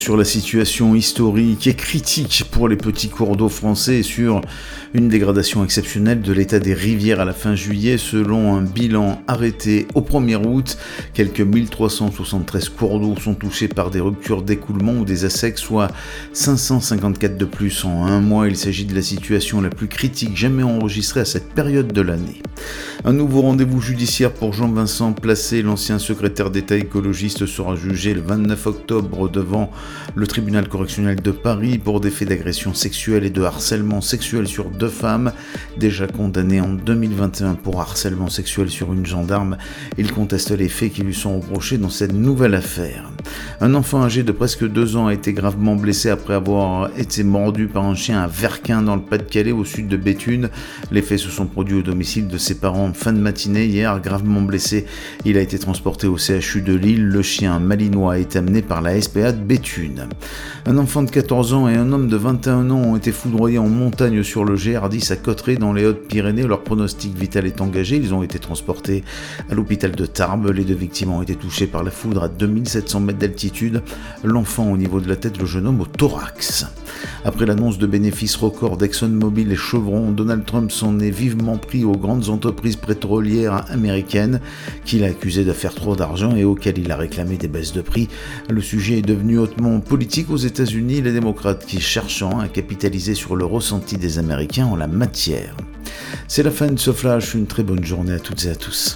Sur la situation historique et critique pour les petits cours d'eau français et sur une dégradation exceptionnelle de l'état des rivières à la fin juillet selon un bilan arrêté au 1er août. Quelques 1373 cours d'eau sont touchés par des ruptures d'écoulement ou des assecs, soit 554 de plus en un mois. Il s'agit de la situation la plus critique jamais enregistrée à cette période de l'année. Un nouveau rendez-vous judiciaire pour Jean-Vincent Placé, l'ancien secrétaire d'État écologiste, sera jugé le 29 octobre devant le tribunal correctionnel de Paris pour des faits d'agression sexuelle et de harcèlement sexuel sur 2 femmes. Déjà condamné en 2021 pour harcèlement sexuel sur une gendarme, il conteste les faits qui lui sont reprochés dans cette nouvelle affaire. Un enfant âgé de presque 2 ans a été gravement blessé après avoir été mordu par un chien à Verquin dans le Pas-de-Calais au sud de Béthune. Les faits se sont produits au domicile de ses parents en fin de matinée. Hier, gravement blessé, il a été transporté au CHU de Lille. Le chien malinois a été amené par la SPA de Béthune. Un enfant de 14 ans et un homme de 21 ans ont été foudroyés en montagne sur le GR10 à Cauterets dans les Hautes-Pyrénées. Leur pronostic vital est engagé. Ils ont été transportés à l'hôpital de Tarbes. Les 2 victimes ont été touchées par la foudre à 2700 mètres d'altitude. L'enfant au niveau de la tête, le jeune homme au thorax. Après l'annonce de bénéfices records d'ExxonMobil et Chevron, Donald Trump s'en est vivement pris aux grandes entreprises pétrolières américaines qu'il a accusées de faire trop d'argent et auxquelles il a réclamé des baisses de prix. Le sujet est devenu hautement politique aux États-Unis, les démocrates qui cherchent à capitaliser sur le ressenti des Américains en la matière. C'est la fin de ce flash, une très bonne journée à toutes et à tous.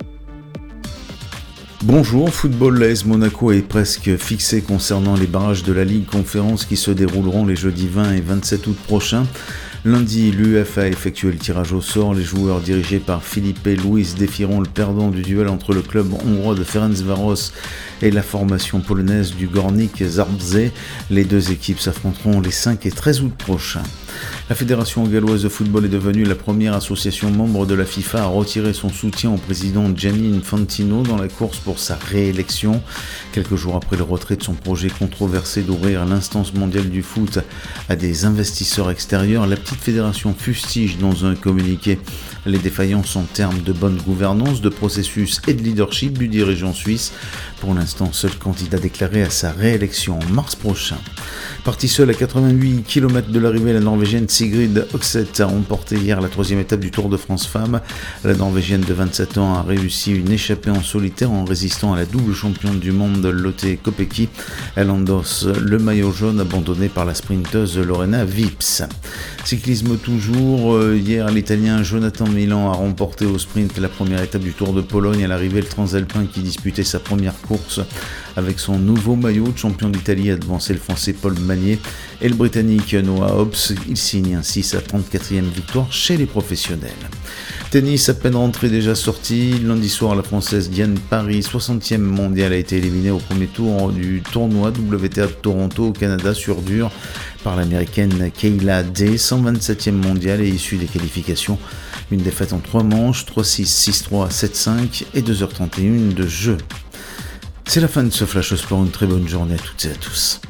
Bonjour, football, l'AS Monaco est presque fixé concernant les barrages de la Ligue Conférence qui se dérouleront les jeudis 20 et 27 août prochains. Lundi, l'UEFA a effectué le tirage au sort. Les joueurs dirigés par Filipe Luis défieront le perdant du duel entre le club hongrois de Ferencváros et la formation polonaise du Górnik Zabrze. Les 2 équipes s'affronteront les 5 et 13 août prochains. La Fédération galloise de football est devenue la première association membre de la FIFA à retirer son soutien au président Gianni Infantino dans la course pour sa réélection. Quelques jours après le retrait de son projet controversé d'ouvrir l'instance mondiale du foot à des investisseurs extérieurs, la petite fédération fustige dans un communiqué les défaillances en termes de bonne gouvernance, de processus et de leadership du dirigeant suisse. Pour l'instant, seul candidat déclaré à sa réélection en mars prochain. Partie seule à 88 km de l'arrivée, la Norvégienne Sigrid Oxeth a remporté hier la 3e étape du Tour de France Femmes. La Norvégienne de 27 ans a réussi une échappée en solitaire en résistant à la double championne du monde Lotte Kopecky. Elle endosse le maillot jaune abandonné par la sprinteuse Lorena Wips. Cyclisme toujours, hier l'Italien Jonathan Milan a remporté au sprint la première étape du Tour de Pologne. À l'arrivée, le Transalpin qui disputait sa première course avec son nouveau maillot de champion d'Italie a devancé le Français Paul Magnier et le Britannique Noah Hobbs. Il signe ainsi sa 34e victoire chez les professionnels. Tennis, à peine rentré déjà sorti. Lundi soir, la Française Diane Paris, 60e mondiale, a été éliminée au premier tour du tournoi WTA de Toronto au Canada sur dur par l'Américaine Kayla Day, 127e mondiale et issue des qualifications. Une défaite en 3 manches, 3-6, 6-3, 7-5 et 2h31 de jeu. C'est la fin de ce Flash Sport, une très bonne journée à toutes et à tous.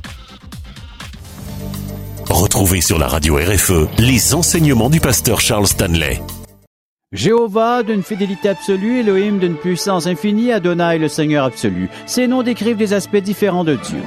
Retrouvez sur la radio RFE les enseignements du pasteur Charles Stanley. Jéhovah d'une fidélité absolue, Elohim d'une puissance infinie, Adonai le Seigneur absolu. Ces noms décrivent des aspects différents de Dieu.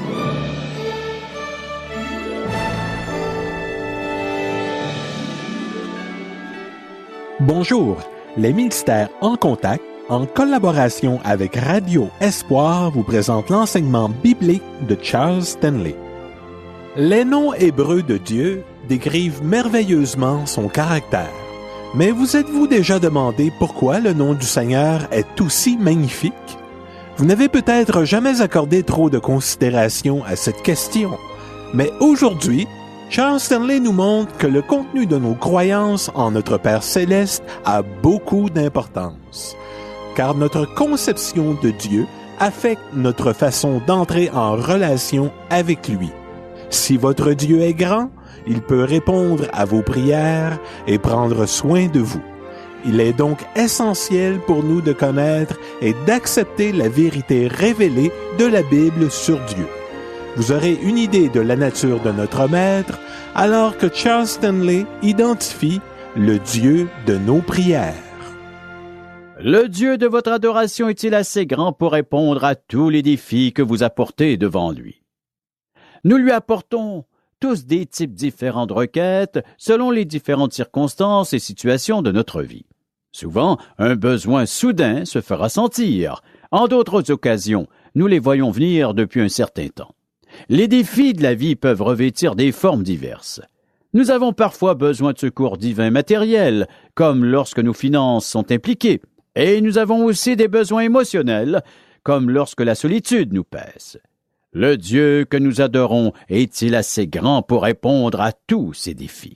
Bonjour, les ministères en contact, en collaboration avec Radio Espoir, vous présentent l'enseignement biblique de Charles Stanley. Les noms hébreux de Dieu décrivent merveilleusement son caractère. Mais vous êtes-vous déjà demandé pourquoi le nom du Seigneur est aussi magnifique? Vous n'avez peut-être jamais accordé trop de considération à cette question. Mais aujourd'hui, Charles Stanley nous montre que le contenu de nos croyances en notre Père Céleste a beaucoup d'importance. Car notre conception de Dieu affecte notre façon d'entrer en relation avec lui. Si votre Dieu est grand, il peut répondre à vos prières et prendre soin de vous. Il est donc essentiel pour nous de connaître et d'accepter la vérité révélée de la Bible sur Dieu. Vous aurez une idée de la nature de notre Maître, alors que Charles Stanley identifie le Dieu de nos prières. Le Dieu de votre adoration est-il assez grand pour répondre à tous les défis que vous apportez devant lui? Nous lui apportons tous des types différents de requêtes selon les différentes circonstances et situations de notre vie. Souvent, un besoin soudain se fera sentir. En d'autres occasions, nous les voyons venir depuis un certain temps. Les défis de la vie peuvent revêtir des formes diverses. Nous avons parfois besoin de secours divins matériels, comme lorsque nos finances sont impliquées, et nous avons aussi des besoins émotionnels, comme lorsque la solitude nous pèse. Le Dieu que nous adorons est-il assez grand pour répondre à tous ces défis?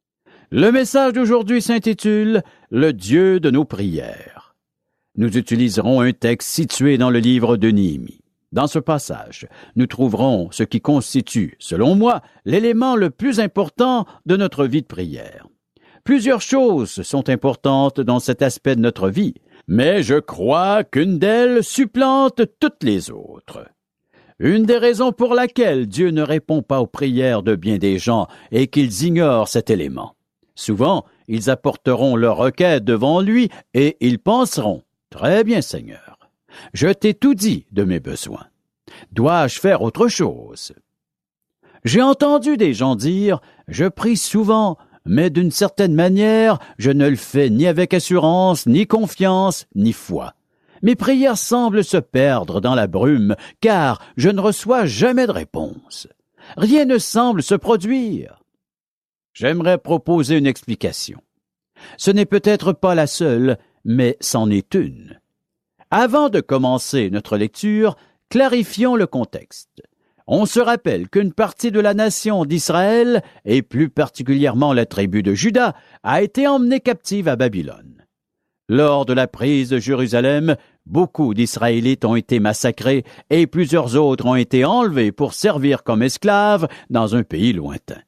Le message d'aujourd'hui s'intitule « Le Dieu de nos prières ». Nous utiliserons un texte situé dans le livre de Néhémie. Dans ce passage, nous trouverons ce qui constitue, selon moi, l'élément le plus important de notre vie de prière. Plusieurs choses sont importantes dans cet aspect de notre vie, mais je crois qu'une d'elles supplante toutes les autres. Une des raisons pour laquelle Dieu ne répond pas aux prières de bien des gens est qu'ils ignorent cet élément. Souvent, ils apporteront leurs requêtes devant lui et ils penseront « Très bien, Seigneur. Je t'ai tout dit de mes besoins. Dois-je faire autre chose? » J'ai entendu des gens dire « Je prie souvent, mais d'une certaine manière, je ne le fais ni avec assurance, ni confiance, ni foi. Mes prières semblent se perdre dans la brume, car je ne reçois jamais de réponse. Rien ne semble se produire. » J'aimerais proposer une explication. Ce n'est peut-être pas la seule, mais c'en est une. Avant de commencer notre lecture, clarifions le contexte. On se rappelle qu'une partie de la nation d'Israël, et plus particulièrement la tribu de Juda, a été emmenée captive à Babylone. Lors de la prise de Jérusalem, beaucoup d'Israélites ont été massacrés et plusieurs autres ont été enlevés pour servir comme esclaves dans un pays lointain.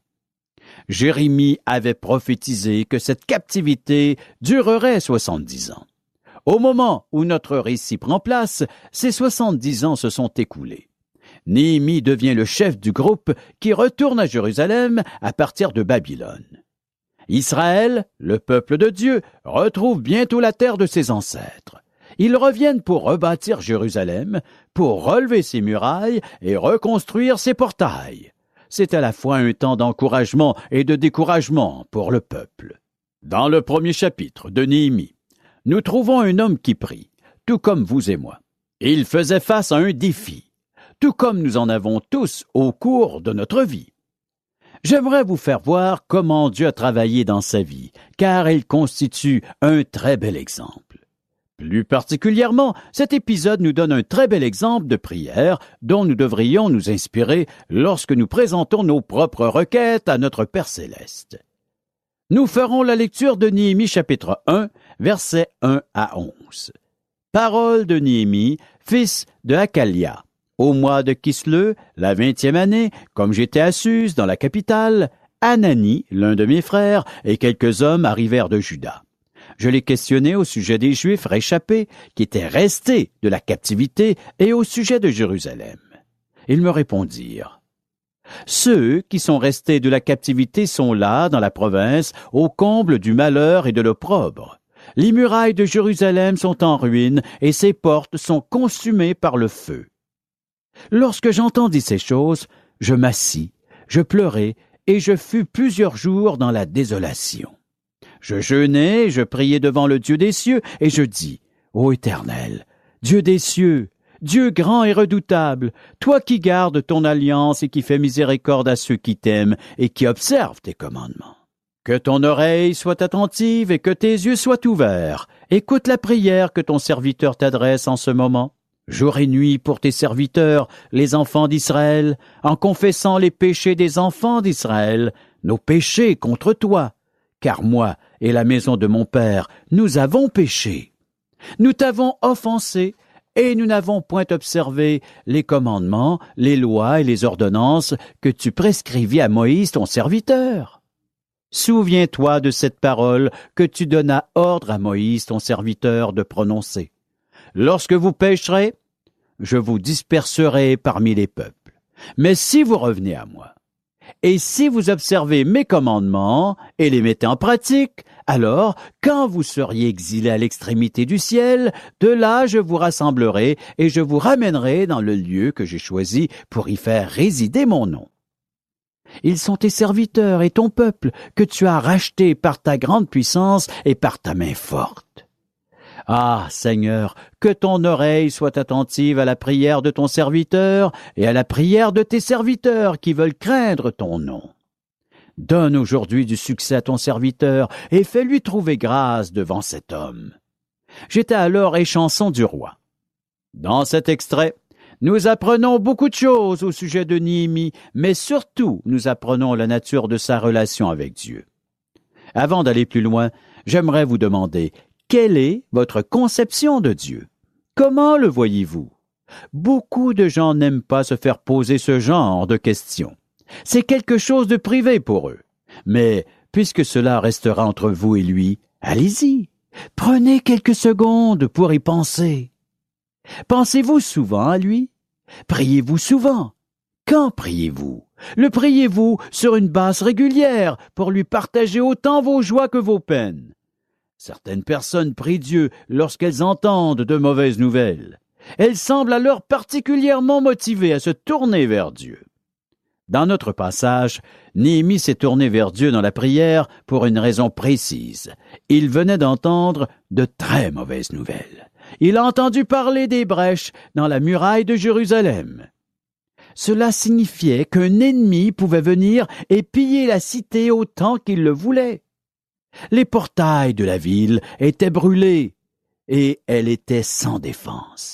Jérémie avait prophétisé que cette captivité durerait 70 ans. Au moment où notre récit prend place, ces 70 ans se sont écoulés. Néhémie devient le chef du groupe qui retourne à Jérusalem à partir de Babylone. Israël, le peuple de Dieu, retrouve bientôt la terre de ses ancêtres. Ils reviennent pour rebâtir Jérusalem, pour relever ses murailles et reconstruire ses portails. C'est à la fois un temps d'encouragement et de découragement pour le peuple. Dans le premier chapitre de Néhémie, nous trouvons un homme qui prie, tout comme vous et moi. Il faisait face à un défi, tout comme nous en avons tous au cours de notre vie. J'aimerais vous faire voir comment Dieu a travaillé dans sa vie, car il constitue un très bel exemple. Plus particulièrement, cet épisode nous donne un très bel exemple de prière dont nous devrions nous inspirer lorsque nous présentons nos propres requêtes à notre Père céleste. Nous ferons la lecture de Néhémie chapitre 1, versets 1 à 11. Parole de Néhémie, fils de Hakalia. Au mois de Kisleu, la 20e année, comme j'étais à Suse, dans la capitale, Hanani, l'un de mes frères, et quelques hommes arrivèrent de Juda. Je les questionnai au sujet des Juifs réchappés qui étaient restés de la captivité et au sujet de Jérusalem. Ils me répondirent: « Ceux qui sont restés de la captivité sont là, dans la province, au comble du malheur et de l'opprobre. Les murailles de Jérusalem sont en ruine et ses portes sont consumées par le feu. » Lorsque j'entendis ces choses, je m'assis, je pleurai et je fus plusieurs jours dans la désolation. Je jeûnai, je priai devant le Dieu des cieux, et je dis: « Ô Éternel, Dieu des cieux, Dieu grand et redoutable, toi qui gardes ton alliance et qui fais miséricorde à ceux qui t'aiment et qui observent tes commandements. Que ton oreille soit attentive et que tes yeux soient ouverts. Écoute la prière que ton serviteur t'adresse en ce moment. Jour et nuit pour tes serviteurs, les enfants d'Israël, en confessant les péchés des enfants d'Israël, nos péchés contre toi. Car moi et la maison de mon père, nous avons péché. Nous t'avons offensé, et nous n'avons point observé les commandements, les lois et les ordonnances que tu prescrivis à Moïse ton serviteur. Souviens-toi de cette parole que tu donnas ordre à Moïse ton serviteur de prononcer. Lorsque vous pécherez, je vous disperserai parmi les peuples. Mais si vous revenez à moi, Et si vous observez mes commandements et les mettez en pratique, alors, quand vous seriez exilés à l'extrémité du ciel, de là je vous rassemblerai et je vous ramènerai dans le lieu que j'ai choisi pour y faire résider mon nom. Ils sont tes serviteurs et ton peuple que tu as rachetés par ta grande puissance et par ta main forte. Ah, Seigneur, que ton oreille soit attentive à la prière de ton serviteur et à la prière de tes serviteurs qui veulent craindre ton nom. Donne aujourd'hui du succès à ton serviteur et fais-lui trouver grâce devant cet homme. » J'étais alors échanson du roi. Dans cet extrait, nous apprenons beaucoup de choses au sujet de Néhémie, mais surtout nous apprenons la nature de sa relation avec Dieu. Avant d'aller plus loin, j'aimerais vous demander, quelle est votre conception de Dieu? Comment le voyez-vous? Beaucoup de gens n'aiment pas se faire poser ce genre de questions. C'est quelque chose de privé pour eux. Mais puisque cela restera entre vous et lui, allez-y. Prenez quelques secondes pour y penser. Pensez-vous souvent à lui? Priez-vous souvent? Quand priez-vous? Le priez-vous sur une base régulière pour lui partager autant vos joies que vos peines? Certaines personnes prient Dieu lorsqu'elles entendent de mauvaises nouvelles. Elles semblent alors particulièrement motivées à se tourner vers Dieu. Dans notre passage, Néhémie s'est tourné vers Dieu dans la prière pour une raison précise. Il venait d'entendre de très mauvaises nouvelles. Il a entendu parler des brèches dans la muraille de Jérusalem. Cela signifiait qu'un ennemi pouvait venir et piller la cité autant qu'il le voulait. Les portails de la ville étaient brûlés et elle était sans défense.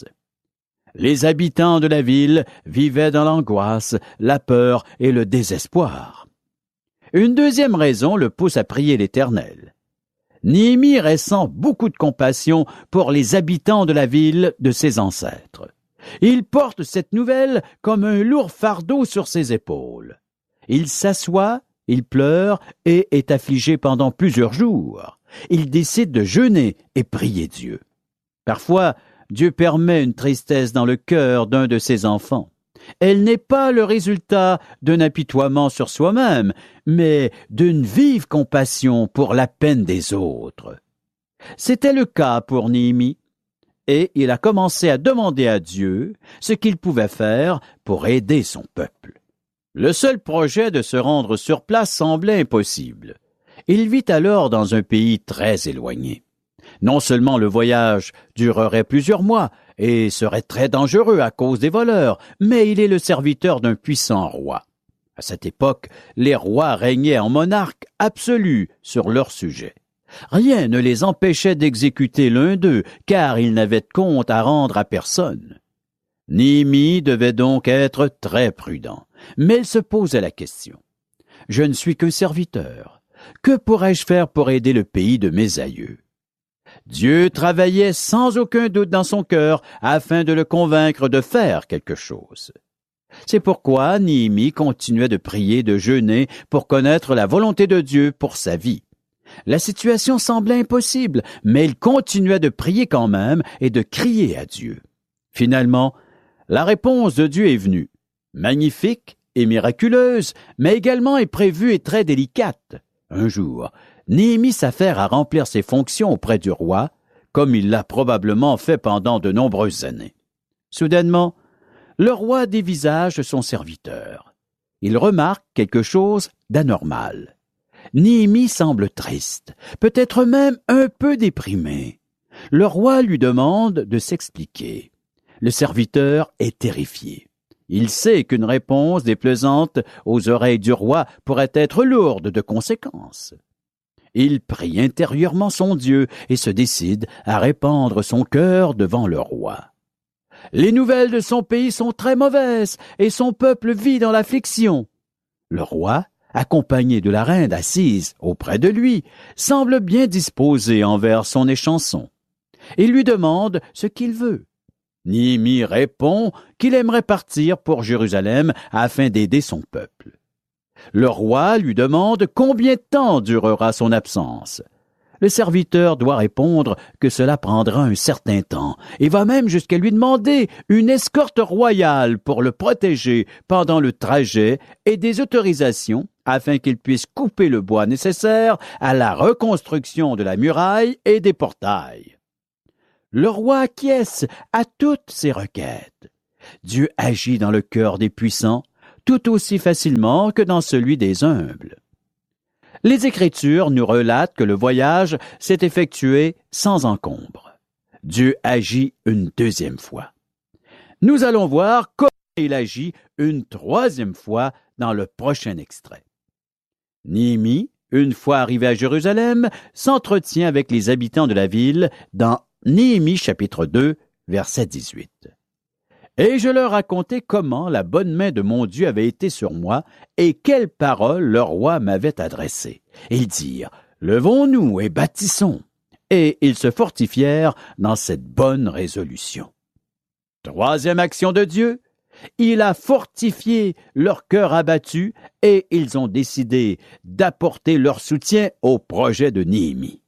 Les habitants de la ville vivaient dans l'angoisse, la peur et le désespoir. Une deuxième raison le pousse à prier l'Éternel. Néhémie ressent beaucoup de compassion pour les habitants de la ville de ses ancêtres. Il porte cette nouvelle comme un lourd fardeau sur ses épaules. Il s'assoit, il pleure et est affligé pendant plusieurs jours. Il décide de jeûner et prier Dieu. Parfois, Dieu permet une tristesse dans le cœur d'un de ses enfants. Elle n'est pas le résultat d'un apitoiement sur soi-même, mais d'une vive compassion pour la peine des autres. C'était le cas pour Néhémie, et il a commencé à demander à Dieu ce qu'il pouvait faire pour aider son peuple. Le seul projet de se rendre sur place semblait impossible. Il vit alors dans un pays très éloigné. Non seulement le voyage durerait plusieurs mois et serait très dangereux à cause des voleurs, mais il est le serviteur d'un puissant roi. À cette époque, les rois régnaient en monarque absolu sur leur sujet. Rien ne les empêchait d'exécuter l'un d'eux, car ils n'avaient de compte à rendre à personne. Néhémie devait donc être très prudent, mais il se posait la question. « Je ne suis qu'un serviteur. Que pourrais-je faire pour aider le pays de mes aïeux? » Dieu travaillait sans aucun doute dans son cœur afin de le convaincre de faire quelque chose. C'est pourquoi Néhémie continuait de prier, de jeûner pour connaître la volonté de Dieu pour sa vie. La situation semblait impossible, mais il continuait de prier quand même et de crier à Dieu. Finalement, la réponse de Dieu est venue, magnifique et miraculeuse, mais également imprévue et très délicate. Un jour, Néhémie s'affaire à remplir ses fonctions auprès du roi, comme il l'a probablement fait pendant de nombreuses années. Soudainement, le roi dévisage son serviteur. Il remarque quelque chose d'anormal. Néhémie semble triste, peut-être même un peu déprimé. Le roi lui demande de s'expliquer. Le serviteur est terrifié. Il sait qu'une réponse déplaisante aux oreilles du roi pourrait être lourde de conséquences. Il prie intérieurement son Dieu et se décide à répandre son cœur devant le roi. Les nouvelles de son pays sont très mauvaises et son peuple vit dans l'affliction. Le roi, accompagné de la reine assise auprès de lui, semble bien disposé envers son échanson. Il lui demande ce qu'il veut. Néhémie répond qu'il aimerait partir pour Jérusalem afin d'aider son peuple. Le roi lui demande combien de temps durera son absence. Le serviteur doit répondre que cela prendra un certain temps et va même jusqu'à lui demander une escorte royale pour le protéger pendant le trajet et des autorisations afin qu'il puisse couper le bois nécessaire à la reconstruction de la muraille et des portails. Le roi acquiesce à toutes ces requêtes. Dieu agit dans le cœur des puissants tout aussi facilement que dans celui des humbles. Les Écritures nous relatent que le voyage s'est effectué sans encombre. Dieu agit une deuxième fois. Nous allons voir comment il agit une troisième fois dans le prochain extrait. Néhémie, une fois arrivé à Jérusalem, s'entretient avec les habitants de la ville dans Néhémie chapitre 2, verset 18. Et je leur racontai comment la bonne main de mon Dieu avait été sur moi et quelles paroles le roi m'avait adressées. Ils dirent, « Levons-nous et bâtissons. » Et ils se fortifièrent dans cette bonne résolution. Troisième action de Dieu, il a fortifié leur cœur abattu et ils ont décidé d'apporter leur soutien au projet de Néhémie.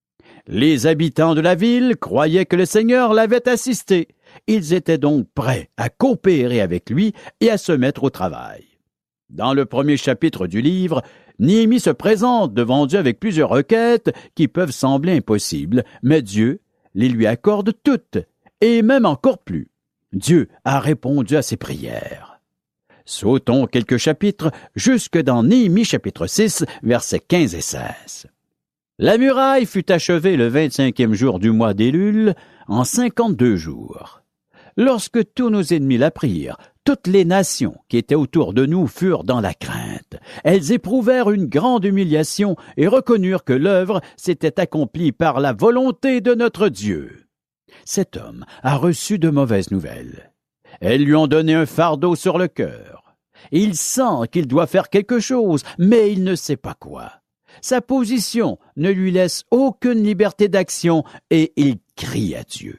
Les habitants de la ville croyaient que le Seigneur l'avait assisté. Ils étaient donc prêts à coopérer avec lui et à se mettre au travail. Dans le premier chapitre du livre, Néhémie se présente devant Dieu avec plusieurs requêtes qui peuvent sembler impossibles, mais Dieu les lui accorde toutes, et même encore plus. Dieu a répondu à ses prières. Sautons quelques chapitres jusque dans Néhémie chapitre 6, versets 15 et 16. La muraille fut achevée le 25e jour du mois d'Élul, en 52 jours. Lorsque tous nos ennemis l'apprirent, toutes les nations qui étaient autour de nous furent dans la crainte. Elles éprouvèrent une grande humiliation et reconnurent que l'œuvre s'était accomplie par la volonté de notre Dieu. Cet homme a reçu de mauvaises nouvelles. Elles lui ont donné un fardeau sur le cœur. Il sent qu'il doit faire quelque chose, mais il ne sait pas quoi. Sa position ne lui laisse aucune liberté d'action et il crie à Dieu.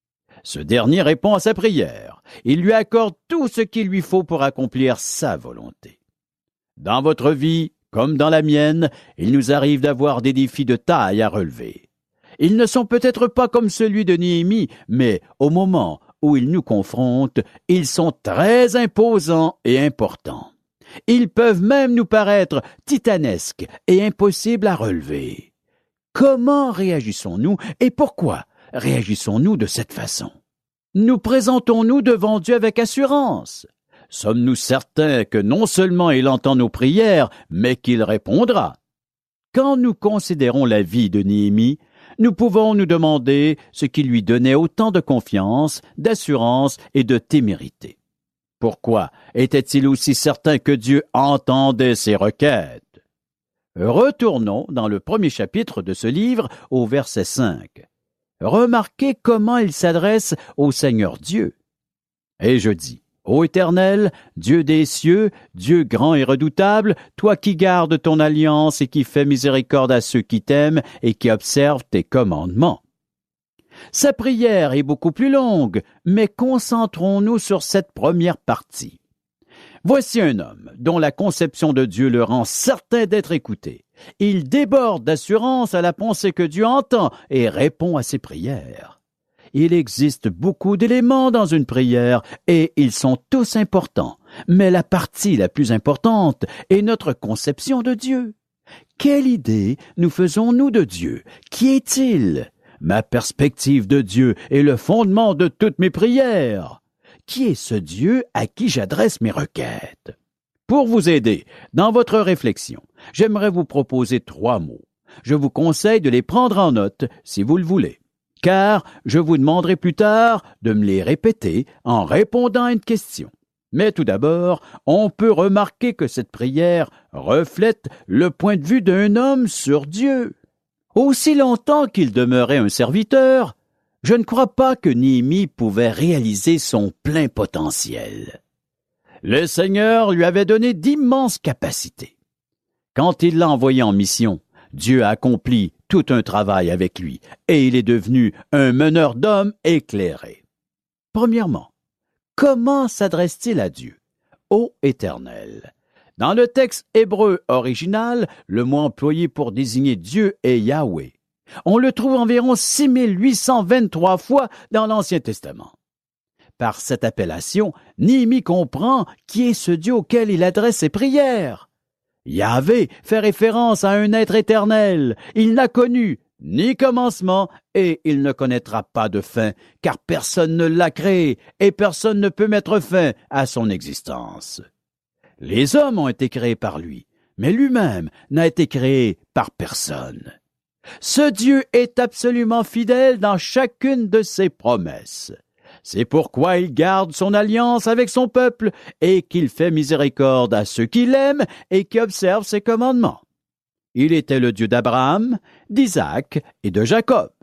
Ce dernier répond à sa prière. Il lui accorde tout ce qu'il lui faut pour accomplir sa volonté. Dans votre vie, comme dans la mienne, il nous arrive d'avoir des défis de taille à relever. Ils ne sont peut-être pas comme celui de Néhémie, mais au moment où ils nous confrontent, ils sont très imposants et importants. Ils peuvent même nous paraître titanesques et impossibles à relever. Comment réagissons-nous et pourquoi réagissons-nous de cette façon? Nous présentons-nous devant Dieu avec assurance? Sommes-nous certains que non seulement il entend nos prières, mais qu'il répondra? Quand nous considérons la vie de Néhémie, nous pouvons nous demander ce qui lui donnait autant de confiance, d'assurance et de témérité. Pourquoi était-il aussi certain que Dieu entendait ses requêtes? Retournons dans le premier chapitre de ce livre au verset 5. Remarquez comment il s'adresse au Seigneur Dieu. Et je dis, Ô Éternel, Dieu des cieux, Dieu grand et redoutable, toi qui gardes ton alliance et qui fais miséricorde à ceux qui t'aiment et qui observent tes commandements. Sa prière est beaucoup plus longue, mais concentrons-nous sur cette première partie. Voici un homme dont la conception de Dieu le rend certain d'être écouté. Il déborde d'assurance à la pensée que Dieu entend et répond à ses prières. Il existe beaucoup d'éléments dans une prière et ils sont tous importants, mais la partie la plus importante est notre conception de Dieu. Quelle idée nous faisons-nous de Dieu? Qui est-il? Ma perspective de Dieu est le fondement de toutes mes prières. Qui est ce Dieu à qui j'adresse mes requêtes? Pour vous aider dans votre réflexion, j'aimerais vous proposer 3 mots. Je vous conseille de les prendre en note si vous le voulez, car je vous demanderai plus tard de me les répéter en répondant à une question. Mais tout d'abord, on peut remarquer que cette prière reflète le point de vue d'un homme sur Dieu. Aussi longtemps qu'il demeurait un serviteur, je ne crois pas que Néhémie pouvait réaliser son plein potentiel. Le Seigneur lui avait donné d'immenses capacités. Quand il l'a envoyé en mission, Dieu a accompli tout un travail avec lui et il est devenu un meneur d'hommes éclairé. Premièrement, comment s'adresse-t-il à Dieu? Ô Éternel. Dans le texte hébreu original, le mot employé pour désigner Dieu est Yahweh. On le trouve environ 6823 fois dans l'Ancien Testament. Par cette appellation, Néhémie comprend qui est ce Dieu auquel il adresse ses prières. Yahvé fait référence à un être éternel. Il n'a connu ni commencement et il ne connaîtra pas de fin, car personne ne l'a créé et personne ne peut mettre fin à son existence. Les hommes ont été créés par lui, mais lui-même n'a été créé par personne. Ce Dieu est absolument fidèle dans chacune de ses promesses. C'est pourquoi il garde son alliance avec son peuple et qu'il fait miséricorde à ceux qui l'aiment et qui observent ses commandements. Il était le Dieu d'Abraham, d'Isaac et de Jacob.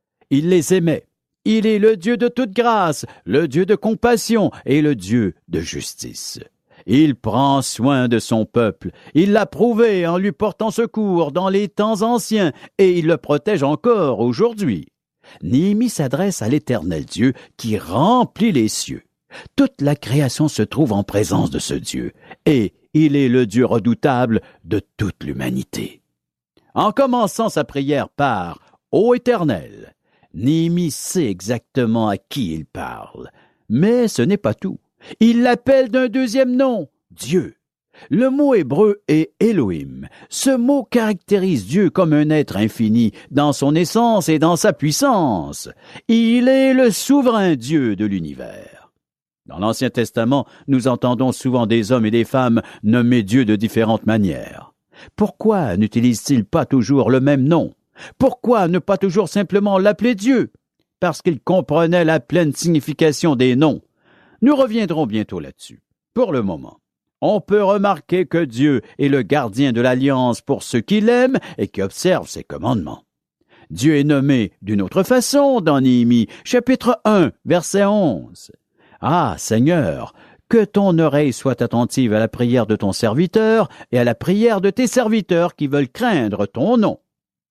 Il les aimait. Il est le Dieu de toute grâce, le Dieu de compassion et le Dieu de justice. Il prend soin de son peuple. Il l'a prouvé en lui portant secours dans les temps anciens et il le protège encore aujourd'hui. Néhémie s'adresse à l'Éternel Dieu qui remplit les cieux. Toute la création se trouve en présence de ce Dieu, et il est le Dieu redoutable de toute l'humanité. En commençant sa prière par « Ô Éternel », Néhémie sait exactement à qui il parle. Mais ce n'est pas tout. Il l'appelle d'un deuxième nom, Dieu. Le mot hébreu est Elohim. Ce mot caractérise Dieu comme un être infini dans son essence et dans sa puissance. Il est le souverain Dieu de l'univers. Dans l'Ancien Testament, nous entendons souvent des hommes et des femmes nommer Dieu de différentes manières. Pourquoi n'utilise-t-il pas toujours le même nom? Pourquoi ne pas toujours simplement l'appeler Dieu? Parce qu'il comprenait la pleine signification des noms. Nous reviendrons bientôt là-dessus. Pour le moment, on peut remarquer que Dieu est le gardien de l'alliance pour ceux qui l'aiment et qui observent ses commandements. Dieu est nommé d'une autre façon dans Néhémie, chapitre 1, verset 11. « Ah, Seigneur, que ton oreille soit attentive à la prière de ton serviteur et à la prière de tes serviteurs qui veulent craindre ton nom. »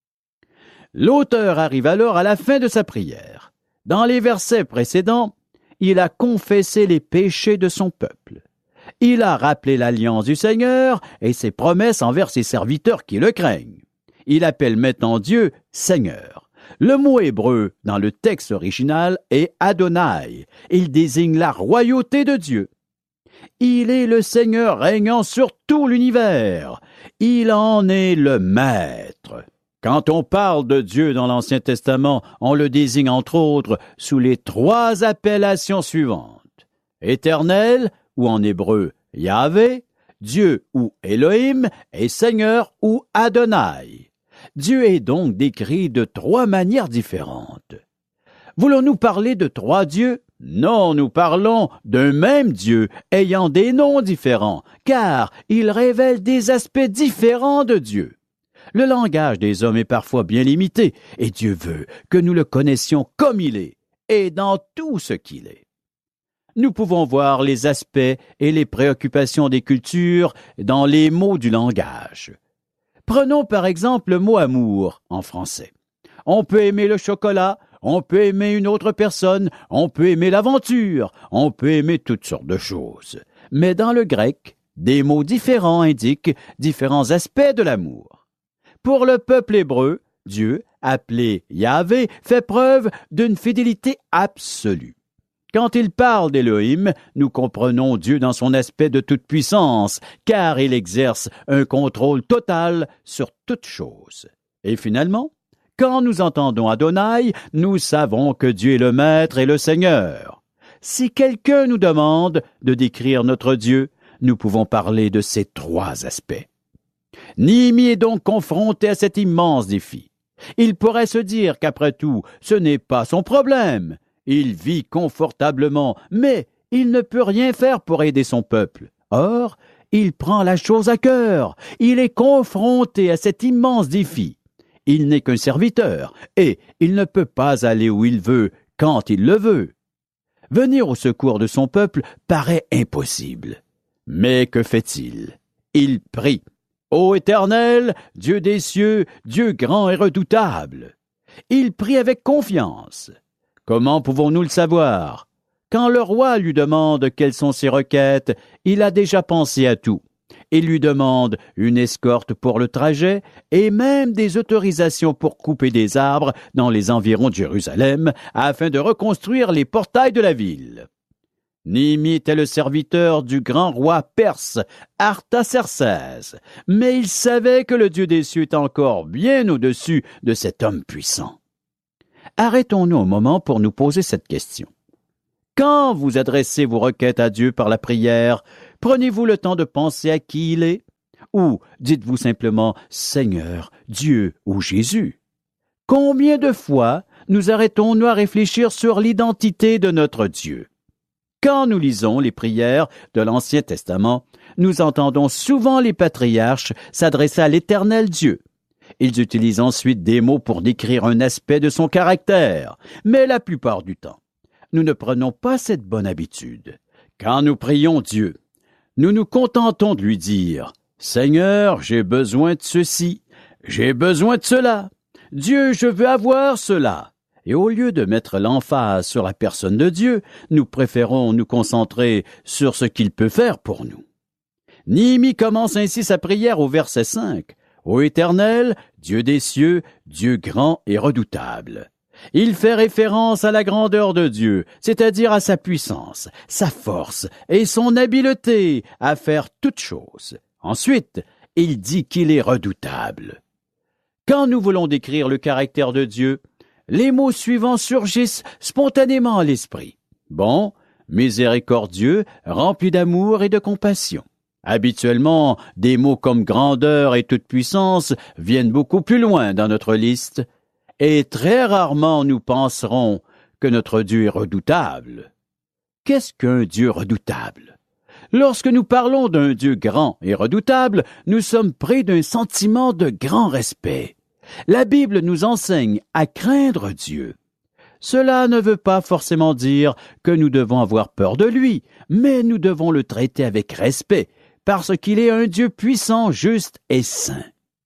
L'auteur arrive alors à la fin de sa prière. Dans les versets précédents, il a confessé les péchés de son peuple. Il a rappelé l'alliance du Seigneur et ses promesses envers ses serviteurs qui le craignent. Il appelle maintenant Dieu Seigneur. Le mot hébreu dans le texte original est Adonai. Il désigne la royauté de Dieu. Il est le Seigneur régnant sur tout l'univers. Il en est le maître. Quand on parle de Dieu dans l'Ancien Testament, on le désigne entre autres sous les trois appellations suivantes. Éternel, ou en hébreu Yahvé, Dieu ou Elohim, et Seigneur ou Adonai. Dieu est donc décrit de trois manières différentes. Voulons-nous parler de trois dieux? Non, nous parlons d'un même Dieu ayant des noms différents, car il révèle des aspects différents de Dieu. Le langage des hommes est parfois bien limité, et Dieu veut que nous le connaissions comme il est, et dans tout ce qu'il est. Nous pouvons voir les aspects et les préoccupations des cultures dans les mots du langage. Prenons par exemple le mot amour en français. On peut aimer le chocolat, on peut aimer une autre personne, on peut aimer l'aventure, on peut aimer toutes sortes de choses. Mais dans le grec, des mots différents indiquent différents aspects de l'amour. Pour le peuple hébreu, Dieu, appelé Yahvé, fait preuve d'une fidélité absolue. Quand il parle d'Élohim, nous comprenons Dieu dans son aspect de toute puissance, car il exerce un contrôle total sur toute chose. Et finalement, quand nous entendons Adonai, nous savons que Dieu est le Maître et le Seigneur. Si quelqu'un nous demande de décrire notre Dieu, nous pouvons parler de ces trois aspects. Néhémie est donc confronté à cet immense défi. Il pourrait se dire qu'après tout, ce n'est pas son problème. Il vit confortablement, mais il ne peut rien faire pour aider son peuple. Or, il prend la chose à cœur. Il est confronté à cet immense défi. Il n'est qu'un serviteur, et il ne peut pas aller où il veut, quand il le veut. Venir au secours de son peuple paraît impossible. Mais que fait-il? Il prie. Ô Éternel, Dieu des cieux, Dieu grand et redoutable. Il prie avec confiance. Comment pouvons-nous le savoir? Quand le roi lui demande quelles sont ses requêtes, il a déjà pensé à tout. Ils lui demandent une escorte pour le trajet et même des autorisations pour couper des arbres dans les environs de Jérusalem afin de reconstruire les portails de la ville. Néhémie était le serviteur du grand roi perse Artaxerxès, mais il savait que le Dieu des cieux est encore bien au-dessus de cet homme puissant. Arrêtons-nous un moment pour nous poser cette question. Quand vous adressez vos requêtes à Dieu par la prière, prenez-vous le temps de penser à qui il est? Ou dites-vous simplement « Seigneur, Dieu ou Jésus ». Combien de fois nous arrêtons-nous à réfléchir sur l'identité de notre Dieu? Quand nous lisons les prières de l'Ancien Testament, nous entendons souvent les patriarches s'adresser à l'Éternel Dieu. Ils utilisent ensuite des mots pour décrire un aspect de son caractère, mais la plupart du temps, nous ne prenons pas cette bonne habitude. Quand nous prions Dieu, nous nous contentons de lui dire « Seigneur, j'ai besoin de ceci, j'ai besoin de cela. Dieu, je veux avoir cela. » Et au lieu de mettre l'emphase sur la personne de Dieu, nous préférons nous concentrer sur ce qu'il peut faire pour nous. Néhémie commence ainsi sa prière au verset 5. « Ô Éternel, Dieu des cieux, Dieu grand et redoutable. » Il fait référence à la grandeur de Dieu, c'est-à-dire à sa puissance, sa force et son habileté à faire toutes choses. Ensuite, il dit qu'il est redoutable. Quand nous voulons décrire le caractère de Dieu, les mots suivants surgissent spontanément à l'esprit. Bon, miséricordieux, rempli d'amour et de compassion. Habituellement, des mots comme grandeur et toute puissance viennent beaucoup plus loin dans notre liste. Et très rarement nous penserons que notre Dieu est redoutable. Qu'est-ce qu'un Dieu redoutable? Lorsque nous parlons d'un Dieu grand et redoutable, nous sommes pris d'un sentiment de grand respect. La Bible nous enseigne à craindre Dieu. Cela ne veut pas forcément dire que nous devons avoir peur de lui, mais nous devons le traiter avec respect, parce qu'il est un Dieu puissant, juste et saint.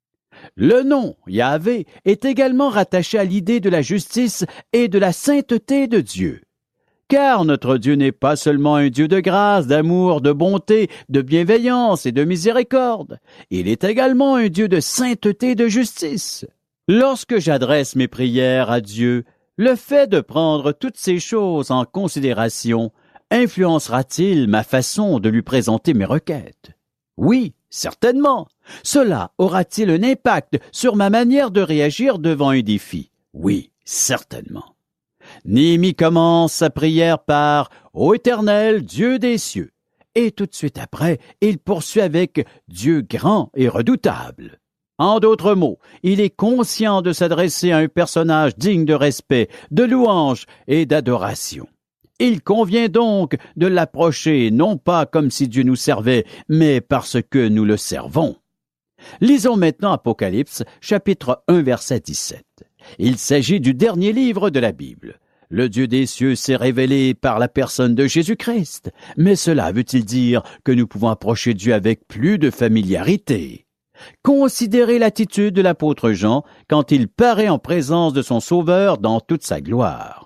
Le nom Yahvé est également rattaché à l'idée de la justice et de la sainteté de Dieu. Car notre Dieu n'est pas seulement un Dieu de grâce, d'amour, de bonté, de bienveillance et de miséricorde. Il est également un Dieu de sainteté et de justice. Lorsque j'adresse mes prières à Dieu, le fait de prendre toutes ces choses en considération influencera-t-il ma façon de lui présenter mes requêtes? Oui, certainement. Cela aura-t-il un impact sur ma manière de réagir devant un défi? Oui, certainement. Néhémie commence sa prière par « Ô Éternel, Dieu des cieux » et tout de suite après, il poursuit avec « Dieu grand et redoutable ». En d'autres mots, il est conscient de s'adresser à un personnage digne de respect, de louange et d'adoration. Il convient donc de l'approcher non pas comme si Dieu nous servait, mais parce que nous le servons. Lisons maintenant Apocalypse, chapitre 1, verset 17. Il s'agit du dernier livre de la Bible. Le Dieu des cieux s'est révélé par la personne de Jésus-Christ. Mais cela veut-il dire que nous pouvons approcher Dieu avec plus de familiarité? Considérez l'attitude de l'apôtre Jean quand il paraît en présence de son Sauveur dans toute sa gloire.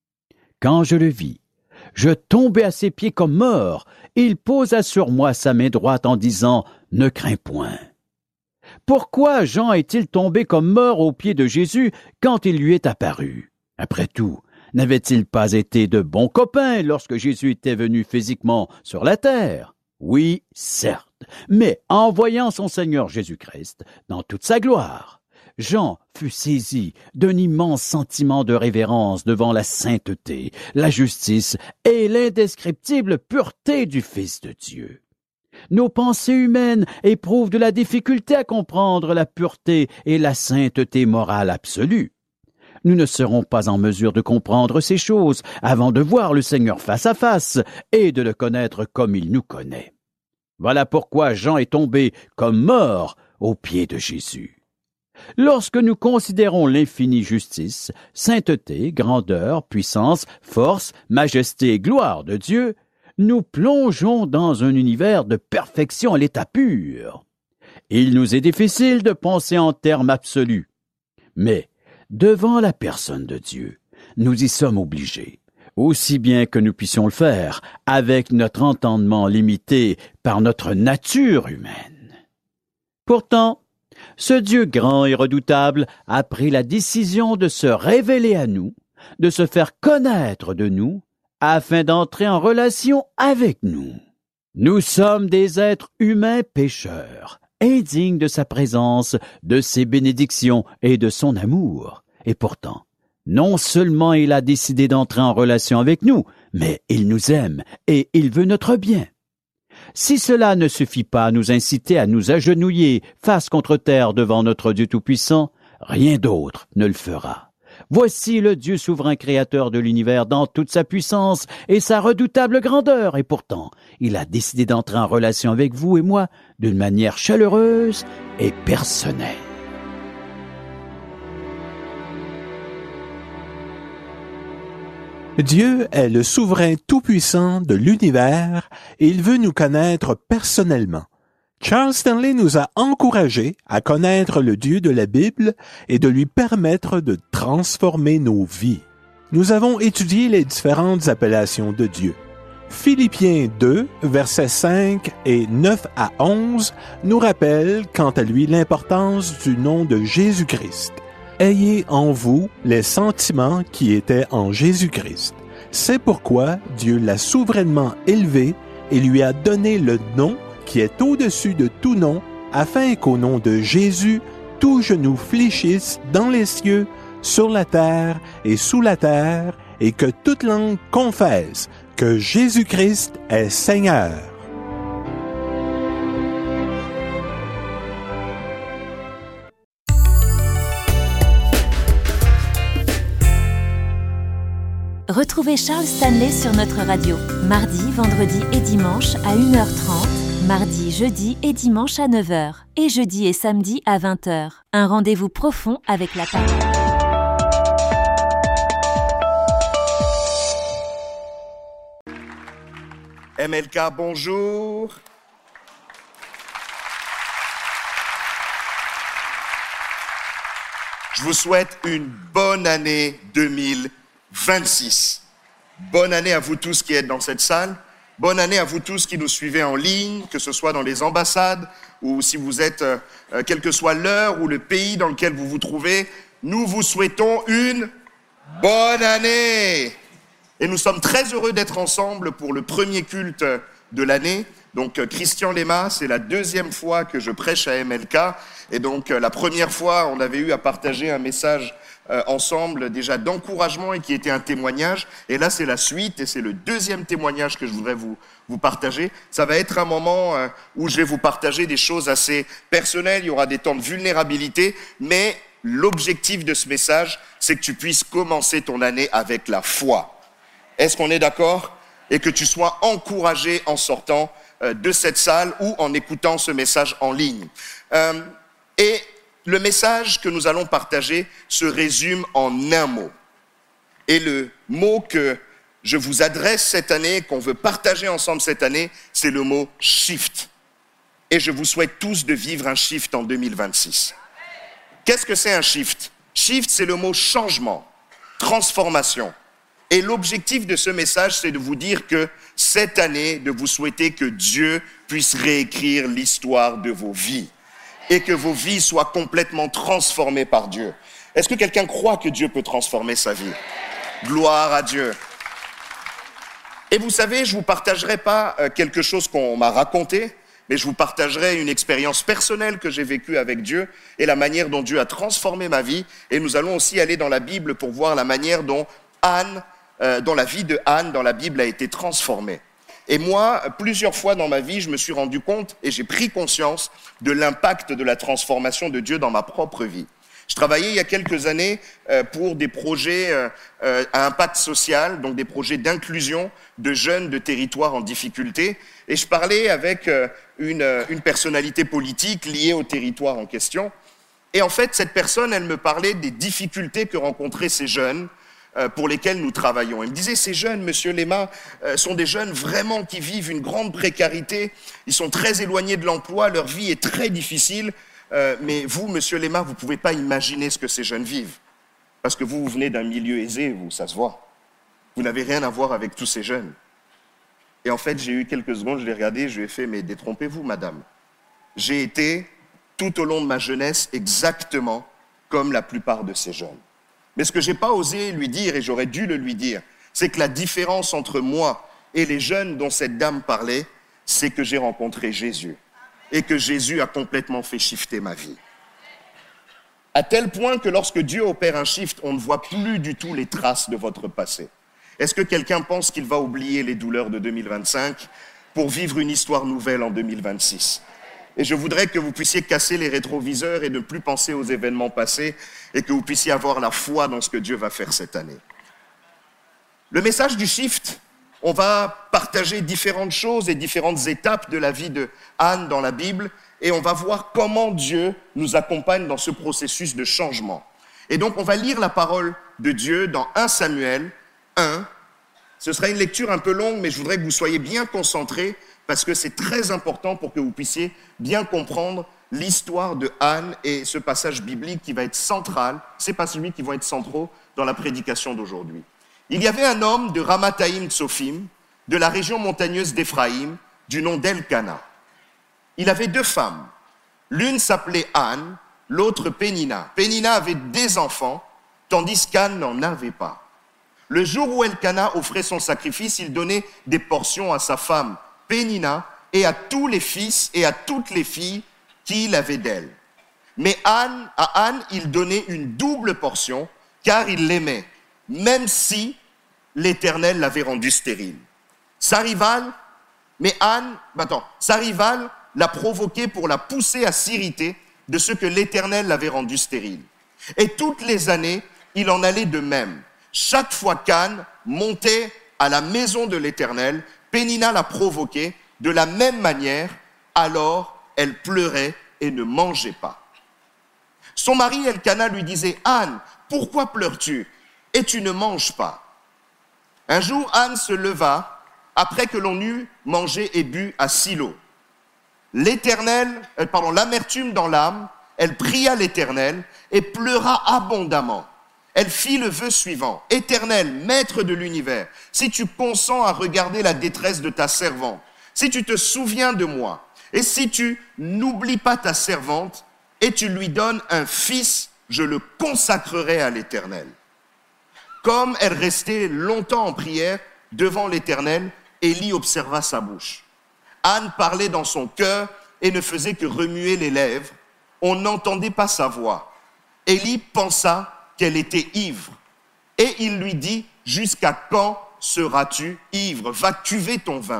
Quand je le vis, je tombai à ses pieds comme mort. Il posa sur moi sa main droite en disant « Ne crains point ». Pourquoi Jean est-il tombé comme mort aux pieds de Jésus quand il lui est apparu? Après tout, n'avait-il pas été de bons copains lorsque Jésus était venu physiquement sur la terre? Oui, certes, mais en voyant son Seigneur Jésus-Christ dans toute sa gloire, Jean fut saisi d'un immense sentiment de révérence devant la sainteté, la justice et l'indescriptible pureté du Fils de Dieu. Nos pensées humaines éprouvent de la difficulté à comprendre la pureté et la sainteté morale absolue. Nous ne serons pas en mesure de comprendre ces choses avant de voir le Seigneur face à face et de le connaître comme il nous connaît. Voilà pourquoi Jean est tombé comme mort aux pieds de Jésus. Lorsque nous considérons l'infinie justice, sainteté, grandeur, puissance, force, majesté et gloire de Dieu, nous plongeons dans un univers de perfection à l'état pur. Il nous est difficile de penser en termes absolus. Mais, devant la personne de Dieu, nous y sommes obligés. aussi bien que nous puissions le faire, avec notre entendement limité par notre nature humaine. Pourtant, ce Dieu grand et redoutable a pris la décision de se révéler à nous, de se faire connaître de nous, afin d'entrer en relation avec nous. Nous sommes des êtres humains pécheurs, indignes de sa présence, de ses bénédictions et de son amour. Et pourtant, non seulement il a décidé d'entrer en relation avec nous, mais il nous aime et il veut notre bien. Si cela ne suffit pas à nous inciter à nous agenouiller face contre terre devant notre Dieu Tout-Puissant, rien d'autre ne le fera. Voici le Dieu souverain créateur de l'univers dans toute sa puissance et sa redoutable grandeur, et pourtant, il a décidé d'entrer en relation avec vous et moi d'une manière chaleureuse et personnelle. Dieu est le souverain tout-puissant de l'univers et il veut nous connaître personnellement. Charles Stanley nous a encouragés à connaître le Dieu de la Bible et de lui permettre de transformer nos vies. Nous avons étudié les différentes appellations de Dieu. Philippiens 2, versets 5 et 9 à 11 nous rappelle quant à lui l'importance du nom de Jésus-Christ. Ayez en vous les sentiments qui étaient en Jésus-Christ. C'est pourquoi Dieu l'a souverainement élevé et lui a donné le nom qui est au-dessus de tout nom, afin qu'au nom de Jésus, tout genou fléchisse dans les cieux, sur la terre et sous la terre, et que toute langue confesse que Jésus-Christ est Seigneur. Retrouvez Charles Stanley sur notre radio, mardi, vendredi et dimanche à 1h30, mardi, jeudi et dimanche à 9h, et jeudi et samedi à 20h. Un rendez-vous profond avec la parole. MLK, bonjour. Je vous souhaite une bonne année 2026. Bonne année à vous tous qui êtes dans cette salle. Bonne année à vous tous qui nous suivez en ligne, que ce soit dans les ambassades ou si vous êtes, quelle que soit l'heure ou le pays dans lequel vous vous trouvez. Nous vous souhaitons une bonne année. Et nous sommes très heureux d'être ensemble pour le premier culte de l'année. Donc Christian Lema, c'est la deuxième fois que je prêche à MLK. Et donc la première fois, on avait eu à partager un message ensemble déjà d'encouragement et qui était un témoignage. Et là, c'est la suite et c'est le deuxième témoignage que je voudrais vous partager. Ça va être un moment où je vais vous partager des choses assez personnelles. Il y aura des temps de vulnérabilité, mais l'objectif de ce message, c'est que tu puisses commencer ton année avec la foi. Est-ce qu'on est d'accord? Et que tu sois encouragé en sortant de cette salle ou en écoutant ce message en ligne. Et le message que nous allons partager se résume en un mot. Et le mot que je vous adresse cette année, qu'on veut partager ensemble cette année, c'est le mot « shift ». Et je vous souhaite tous de vivre un shift en 2026. Qu'est-ce que c'est un shift? Shift, c'est le mot « changement », « transformation ». Et l'objectif de ce message, c'est de vous dire que cette année, de vous souhaiter que Dieu puisse réécrire l'histoire de vos vies et que vos vies soient complètement transformées par Dieu. Est-ce que quelqu'un croit que Dieu peut transformer sa vie? Gloire à Dieu. Et vous savez, je ne vous partagerai pas quelque chose qu'on m'a raconté, mais je vous partagerai une expérience personnelle que j'ai vécue avec Dieu et la manière dont Dieu a transformé ma vie. Et nous allons aussi aller dans la Bible pour voir la manière dont la vie de Anne dans la Bible a été transformée. Et moi, plusieurs fois dans ma vie, je me suis rendu compte et j'ai pris conscience de l'impact de la transformation de Dieu dans ma propre vie. Je travaillais il y a quelques années pour des projets à impact social, donc des projets d'inclusion de jeunes de territoires en difficulté. Et je parlais avec une personnalité politique liée au territoire en question. Et en fait, cette personne, elle me parlait des difficultés que rencontraient ces jeunes pour lesquels nous travaillons. Il me disait, ces jeunes, monsieur Lema, sont des jeunes vraiment qui vivent une grande précarité, ils sont très éloignés de l'emploi, leur vie est très difficile, mais vous, monsieur Lema, vous ne pouvez pas imaginer ce que ces jeunes vivent, parce que vous venez d'un milieu aisé, vous, ça se voit. Vous n'avez rien à voir avec tous ces jeunes. Et en fait, j'ai eu quelques secondes, je l'ai regardé, je lui ai fait, mais détrompez-vous, madame. J'ai été, tout au long de ma jeunesse, exactement comme la plupart de ces jeunes. Mais ce que je n'ai pas osé lui dire, et j'aurais dû le lui dire, c'est que la différence entre moi et les jeunes dont cette dame parlait, c'est que j'ai rencontré Jésus. Et que Jésus a complètement fait shifter ma vie. À tel point que lorsque Dieu opère un shift, on ne voit plus du tout les traces de votre passé. Est-ce que quelqu'un pense qu'il va oublier les douleurs de 2025 pour vivre une histoire nouvelle en 2026 ? Et je voudrais que vous puissiez casser les rétroviseurs et ne plus penser aux événements passés et que vous puissiez avoir la foi dans ce que Dieu va faire cette année. Le message du shift, on va partager différentes choses et différentes étapes de la vie de Anne dans la Bible et on va voir comment Dieu nous accompagne dans ce processus de changement. Et donc on va lire la parole de Dieu dans 1 Samuel 1. Ce sera une lecture un peu longue, mais je voudrais que vous soyez bien concentrés parce que c'est très important pour que vous puissiez bien comprendre l'histoire de Anne et ce passage biblique qui va être central, ces passages bibliques qui vont être centraux dans la prédication d'aujourd'hui. Il y avait un homme de Ramathaïm Tsophim, de la région montagneuse d'Éphraïm, du nom d'Elkana. Il avait 2 femmes. L'une s'appelait Anne, l'autre Pénina. Pénina avait des enfants, tandis qu'Anne n'en avait pas. Le jour où Elkana offrait son sacrifice, il donnait des portions à sa femme Pénina et à tous les fils et à toutes les filles qu'il avait d'elle. Mais à Anne, il donnait une double portion, car il l'aimait, même si l'Éternel l'avait rendue stérile. Sa rivale l'a provoqué pour la pousser à s'irriter de ce que l'Éternel l'avait rendue stérile. Et toutes les années, il en allait de même. Chaque fois qu'Anne montait à la maison de l'Éternel, Pénina la provoquait de la même manière, alors elle pleurait et ne mangeait pas. Son mari Elkana lui disait « Anne, pourquoi pleures-tu et tu ne manges pas ?» Un jour, Anne se leva après que l'on eut mangé et bu à Silo. L'amertume dans l'âme, elle pria l'Éternel et pleura abondamment. Elle fit le vœu suivant. « Éternel, maître de l'univers, si tu consens à regarder la détresse de ta servante, si tu te souviens de moi, et si tu n'oublies pas ta servante, et tu lui donnes un fils, je le consacrerai à l'Éternel. » Comme elle restait longtemps en prière devant l'Éternel, Élie observa sa bouche. Anne parlait dans son cœur et ne faisait que remuer les lèvres. On n'entendait pas sa voix. Élie pensa qu'elle était ivre. Et il lui dit, « Jusqu'à quand seras-tu ivre? Va cuver ton vin. »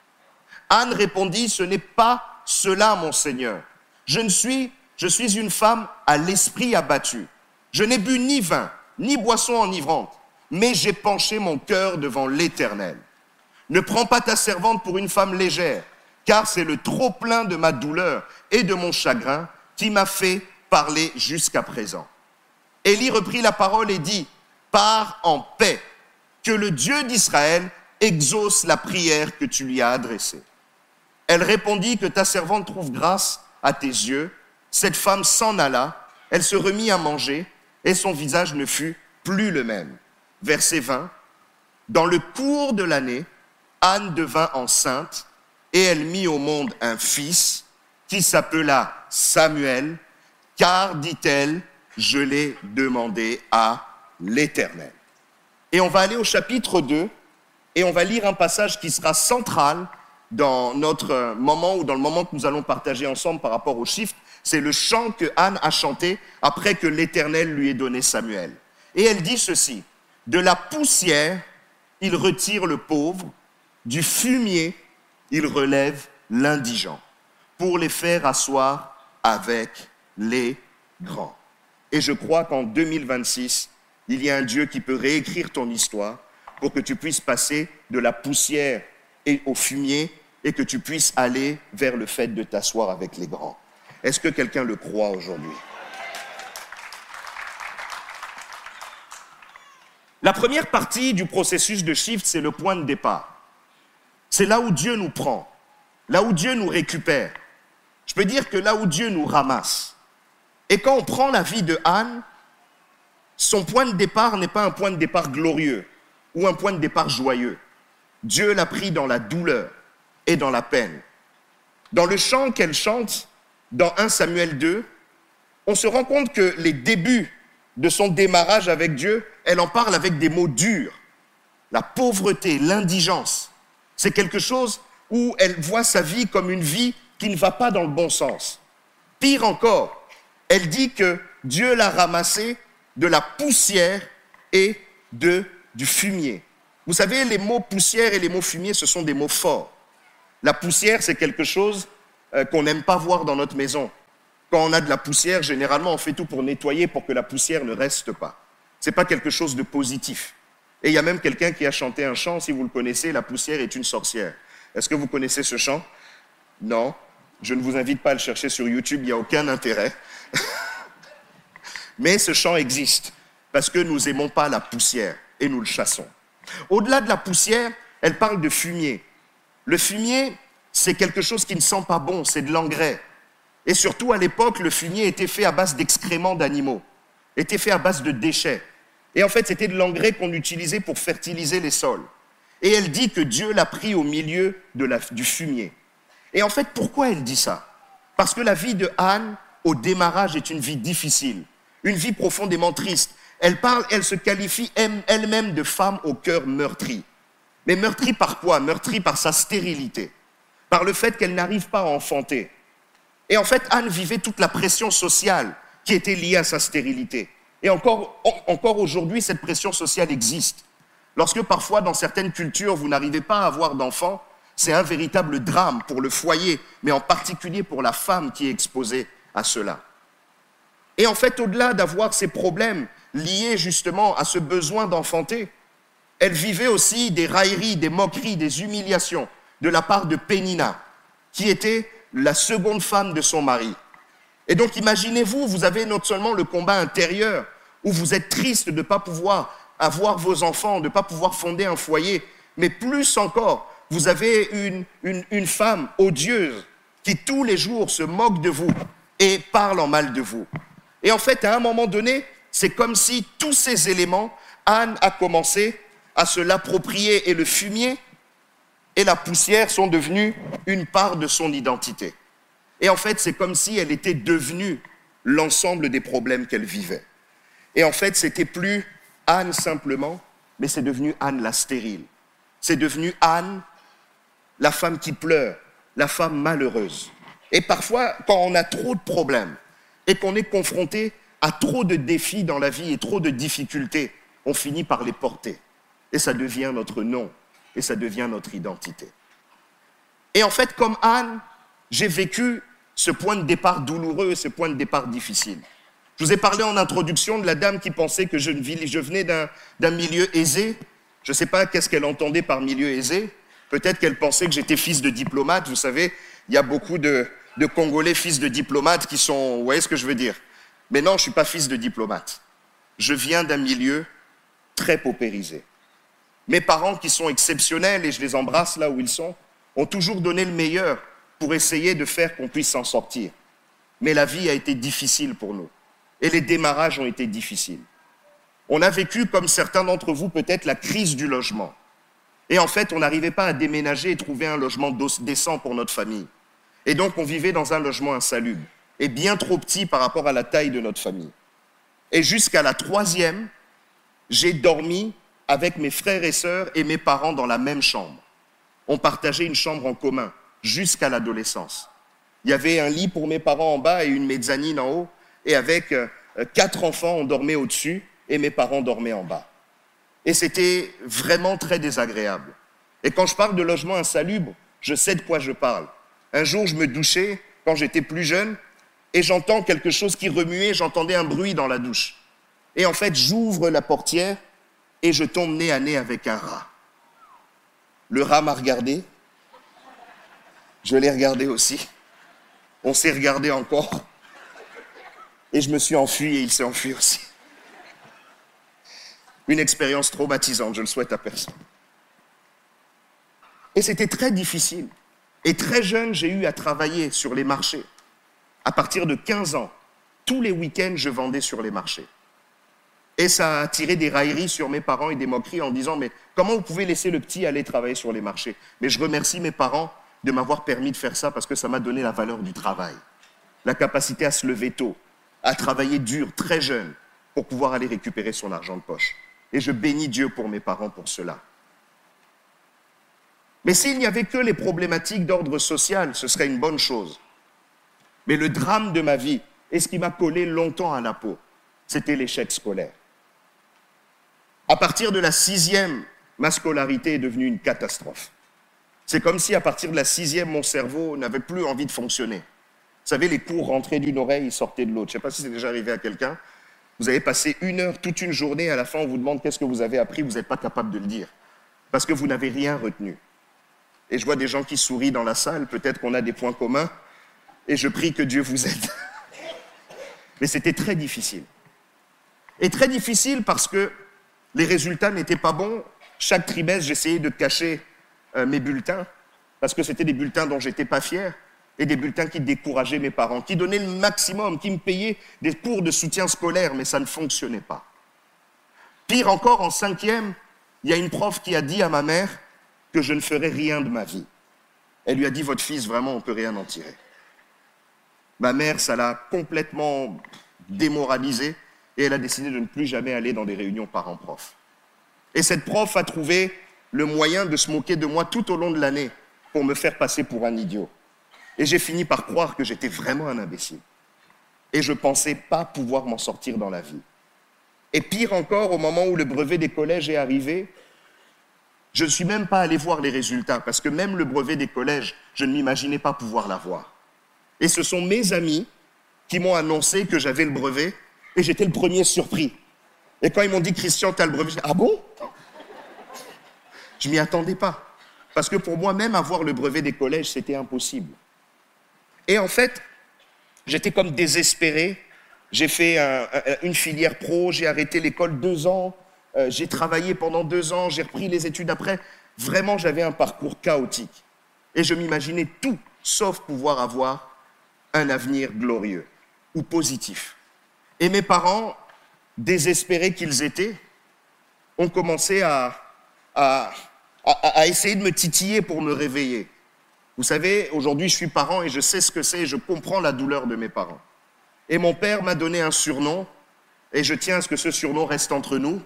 Anne répondit, « Ce n'est pas cela, mon Seigneur. Je suis une femme à l'esprit abattu. Je n'ai bu ni vin, ni boisson enivrante, mais j'ai penché mon cœur devant l'Éternel. Ne prends pas ta servante pour une femme légère, car c'est le trop-plein de ma douleur et de mon chagrin qui m'a fait parler jusqu'à présent. » Élie reprit la parole et dit, « Pars en paix, que le Dieu d'Israël exauce la prière que tu lui as adressée. » Elle répondit, « Que ta servante trouve grâce à tes yeux. » Cette femme s'en alla, elle se remit à manger, et son visage ne fut plus le même. Verset 20. Dans le cours de l'année, Anne devint enceinte, et elle mit au monde un fils qui s'appela Samuel, car, dit-elle, je l'ai demandé à l'Éternel. Et on va aller au chapitre 2, et on va lire un passage qui sera central dans notre moment, ou dans le moment que nous allons partager ensemble par rapport au shift. C'est le chant que Anne a chanté après que l'Éternel lui ait donné Samuel. Et elle dit ceci, « De la poussière, il retire le pauvre, du fumier, il relève l'indigent, pour les faire asseoir avec les grands. » Et je crois qu'en 2026, il y a un Dieu qui peut réécrire ton histoire pour que tu puisses passer de la poussière et au fumier et que tu puisses aller vers le fait de t'asseoir avec les grands. Est-ce que quelqu'un le croit aujourd'hui? La première partie du processus de shift, c'est le point de départ. C'est là où Dieu nous prend, là où Dieu nous récupère. Je peux dire que là où Dieu nous ramasse. Et quand on prend la vie de Anne, son point de départ n'est pas un point de départ glorieux. ou un point de départ joyeux. Dieu l'a pris dans la douleur et dans la peine. Dans le chant qu'elle chante, dans 1 Samuel 2, on se rend compte que les débuts de son démarrage avec Dieu, elle en parle avec des mots durs. La pauvreté, l'indigence, c'est quelque chose où elle voit sa vie comme une vie qui ne va pas dans le bon sens. Pire encore, elle dit que Dieu l'a ramassée de la poussière et du fumier. Vous savez, les mots poussière et les mots fumier, ce sont des mots forts. La poussière, c'est quelque chose qu'on n'aime pas voir dans notre maison. Quand on a de la poussière, généralement, on fait tout pour nettoyer pour que la poussière ne reste pas. Ce n'est pas quelque chose de positif. Et il y a même quelqu'un qui a chanté un chant, si vous le connaissez, « La poussière est une sorcière ». Est-ce que vous connaissez ce chant? Non. Je ne vous invite pas à le chercher sur YouTube, il n'y a aucun intérêt. Mais ce chant existe, parce que nous n'aimons pas la poussière et nous le chassons. Au-delà de la poussière, elle parle de fumier. Le fumier, c'est quelque chose qui ne sent pas bon, c'est de l'engrais. Et surtout, à l'époque, le fumier était fait à base d'excréments d'animaux, était fait à base de déchets. Et en fait, c'était de l'engrais qu'on utilisait pour fertiliser les sols. Et elle dit que Dieu l'a pris au milieu du fumier. Et en fait, pourquoi elle dit ça? Parce que la vie de Anne, au démarrage, est une vie difficile, une vie profondément triste. Elle se qualifie elle-même de femme au cœur meurtri. Mais meurtri par quoi? Meurtri par sa stérilité, par le fait qu'elle n'arrive pas à enfanter. Et en fait, Anne vivait toute la pression sociale qui était liée à sa stérilité. Et encore aujourd'hui, cette pression sociale existe. Lorsque parfois, dans certaines cultures, vous n'arrivez pas à avoir d'enfants, c'est un véritable drame pour le foyer, mais en particulier pour la femme qui est exposée à cela. Et en fait, au-delà d'avoir ces problèmes liés justement à ce besoin d'enfanter, elle vivait aussi des railleries, des moqueries, des humiliations de la part de Pénina, qui était la seconde femme de son mari. Et donc imaginez-vous, vous avez non seulement le combat intérieur, où vous êtes triste de ne pas pouvoir avoir vos enfants, de ne pas pouvoir fonder un foyer, mais plus encore, vous avez une femme odieuse qui tous les jours se moque de vous et parle en mal de vous. Et en fait, à un moment donné, c'est comme si tous ces éléments, Anne a commencé à se l'approprier et le fumier et la poussière sont devenus une part de son identité. Et en fait, c'est comme si elle était devenue l'ensemble des problèmes qu'elle vivait. Et en fait, c'était plus Anne simplement, mais c'est devenu Anne la stérile. C'est devenu Anne, la femme qui pleure, la femme malheureuse. Et parfois, quand on a trop de problèmes et qu'on est confronté à trop de défis dans la vie et trop de difficultés, on finit par les porter. Et ça devient notre nom, et ça devient notre identité. Et en fait, comme Anne, j'ai vécu ce point de départ douloureux, ce point de départ difficile. Je vous ai parlé en introduction de la dame qui pensait que je venais d'un milieu aisé. Je ne sais pas qu'est-ce qu'elle entendait par milieu aisé. Peut-être qu'elle pensait que j'étais fils de diplomate. Vous savez, il y a beaucoup de Congolais fils de diplomates qui sont... Vous voyez ce que je veux dire? Mais non, je ne suis pas fils de diplomate. Je viens d'un milieu très paupérisé. Mes parents, qui sont exceptionnels, et je les embrasse là où ils sont, ont toujours donné le meilleur pour essayer de faire qu'on puisse s'en sortir. Mais la vie a été difficile pour nous. Et les démarrages ont été difficiles. On a vécu, comme certains d'entre vous, peut-être la crise du logement. Et en fait, on n'arrivait pas à déménager et trouver un logement décent pour notre famille. Et donc, on vivait dans un logement insalubre, et bien trop petit par rapport à la taille de notre famille. Et jusqu'à la 3e, j'ai dormi avec mes frères et sœurs et mes parents dans la même chambre. On partageait une chambre en commun jusqu'à l'adolescence. Il y avait un lit pour mes parents en bas et une mezzanine en haut. Et avec 4 enfants, on dormait au-dessus et mes parents dormaient en bas. Et c'était vraiment très désagréable. Et quand je parle de logement insalubre, je sais de quoi je parle. Un jour, je me douchais quand j'étais plus jeune et j'entends quelque chose qui remuait, j'entendais un bruit dans la douche. Et en fait, j'ouvre la portière et je tombe nez à nez avec un rat. Le rat m'a regardé, je l'ai regardé aussi, on s'est regardé encore, et je me suis enfui et il s'est enfui aussi. Une expérience traumatisante, je ne le souhaite à personne. Et c'était très difficile. Et très jeune, j'ai eu à travailler sur les marchés. À partir de 15 ans, tous les week-ends, je vendais sur les marchés. Et ça a attiré des railleries sur mes parents et des moqueries en disant « Mais comment vous pouvez laisser le petit aller travailler sur les marchés ?» Mais je remercie mes parents de m'avoir permis de faire ça parce que ça m'a donné la valeur du travail, la capacité à se lever tôt, à travailler dur, très jeune, pour pouvoir aller récupérer son argent de poche. Et je bénis Dieu pour mes parents pour cela. Mais s'il n'y avait que les problématiques d'ordre social, ce serait une bonne chose. Mais le drame de ma vie, et ce qui m'a collé longtemps à la peau, c'était l'échec scolaire. À partir de la 6e, ma scolarité est devenue une catastrophe. C'est comme si à partir de la 6e, mon cerveau n'avait plus envie de fonctionner. Vous savez, les cours rentraient d'une oreille, sortaient de l'autre. Je ne sais pas si c'est déjà arrivé à quelqu'un. Vous avez passé 1 heure, toute une journée, à la fin on vous demande qu'est-ce que vous avez appris, vous n'êtes pas capable de le dire. Parce que vous n'avez rien retenu. Et je vois des gens qui sourient dans la salle, peut-être qu'on a des points communs, et je prie que Dieu vous aide. Mais c'était très difficile. Et très difficile parce que les résultats n'étaient pas bons. Chaque trimestre, j'essayais de cacher mes bulletins, parce que c'était des bulletins dont j'étais pas fier, et des bulletins qui décourageaient mes parents, qui donnaient le maximum, qui me payaient des cours de soutien scolaire, mais ça ne fonctionnait pas. Pire encore, en 5e, il y a une prof qui a dit à ma mère que je ne ferais rien de ma vie. Elle lui a dit « Votre fils, vraiment, on ne peut rien en tirer ». Ma mère, ça l'a complètement démoralisée, et elle a décidé de ne plus jamais aller dans des réunions parents-prof. Et cette prof a trouvé le moyen de se moquer de moi tout au long de l'année pour me faire passer pour un idiot. Et j'ai fini par croire que j'étais vraiment un imbécile. Et je ne pensais pas pouvoir m'en sortir dans la vie. Et pire encore, au moment où le brevet des collèges est arrivé, je ne suis même pas allé voir les résultats, parce que même le brevet des collèges, je ne m'imaginais pas pouvoir l'avoir. Et ce sont mes amis qui m'ont annoncé que j'avais le brevet, et j'étais le premier surpris. Et quand ils m'ont dit « Christian, tu as le brevet », j'ai dit « Ah bon ?» Je ne m'y attendais pas. Parce que pour moi, même avoir le brevet des collèges, c'était impossible. Et en fait, j'étais comme désespéré. J'ai fait une filière pro, j'ai arrêté l'école 2 ans, j'ai travaillé pendant 2 ans, j'ai repris les études après. Vraiment, j'avais un parcours chaotique. Et je m'imaginais tout, sauf pouvoir avoir un avenir glorieux ou positif. Et mes parents, désespérés qu'ils étaient, ont commencé à essayer de me titiller pour me réveiller. Vous savez, aujourd'hui, je suis parent et je sais ce que c'est et je comprends la douleur de mes parents. Et mon père m'a donné un surnom, et je tiens à ce que ce surnom reste entre nous.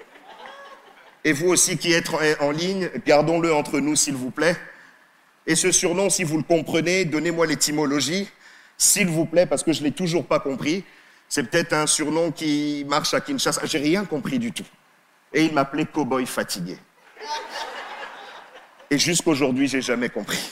Et vous aussi qui êtes en ligne, gardons-le entre nous, s'il vous plaît. Et ce surnom, si vous le comprenez, donnez-moi l'étymologie, s'il vous plaît, parce que je ne l'ai toujours pas compris. C'est peut-être un surnom qui marche à Kinshasa. J'ai rien compris du tout. Et il m'appelait cow-boy fatigué. Et jusqu'aujourd'hui, j'ai jamais compris.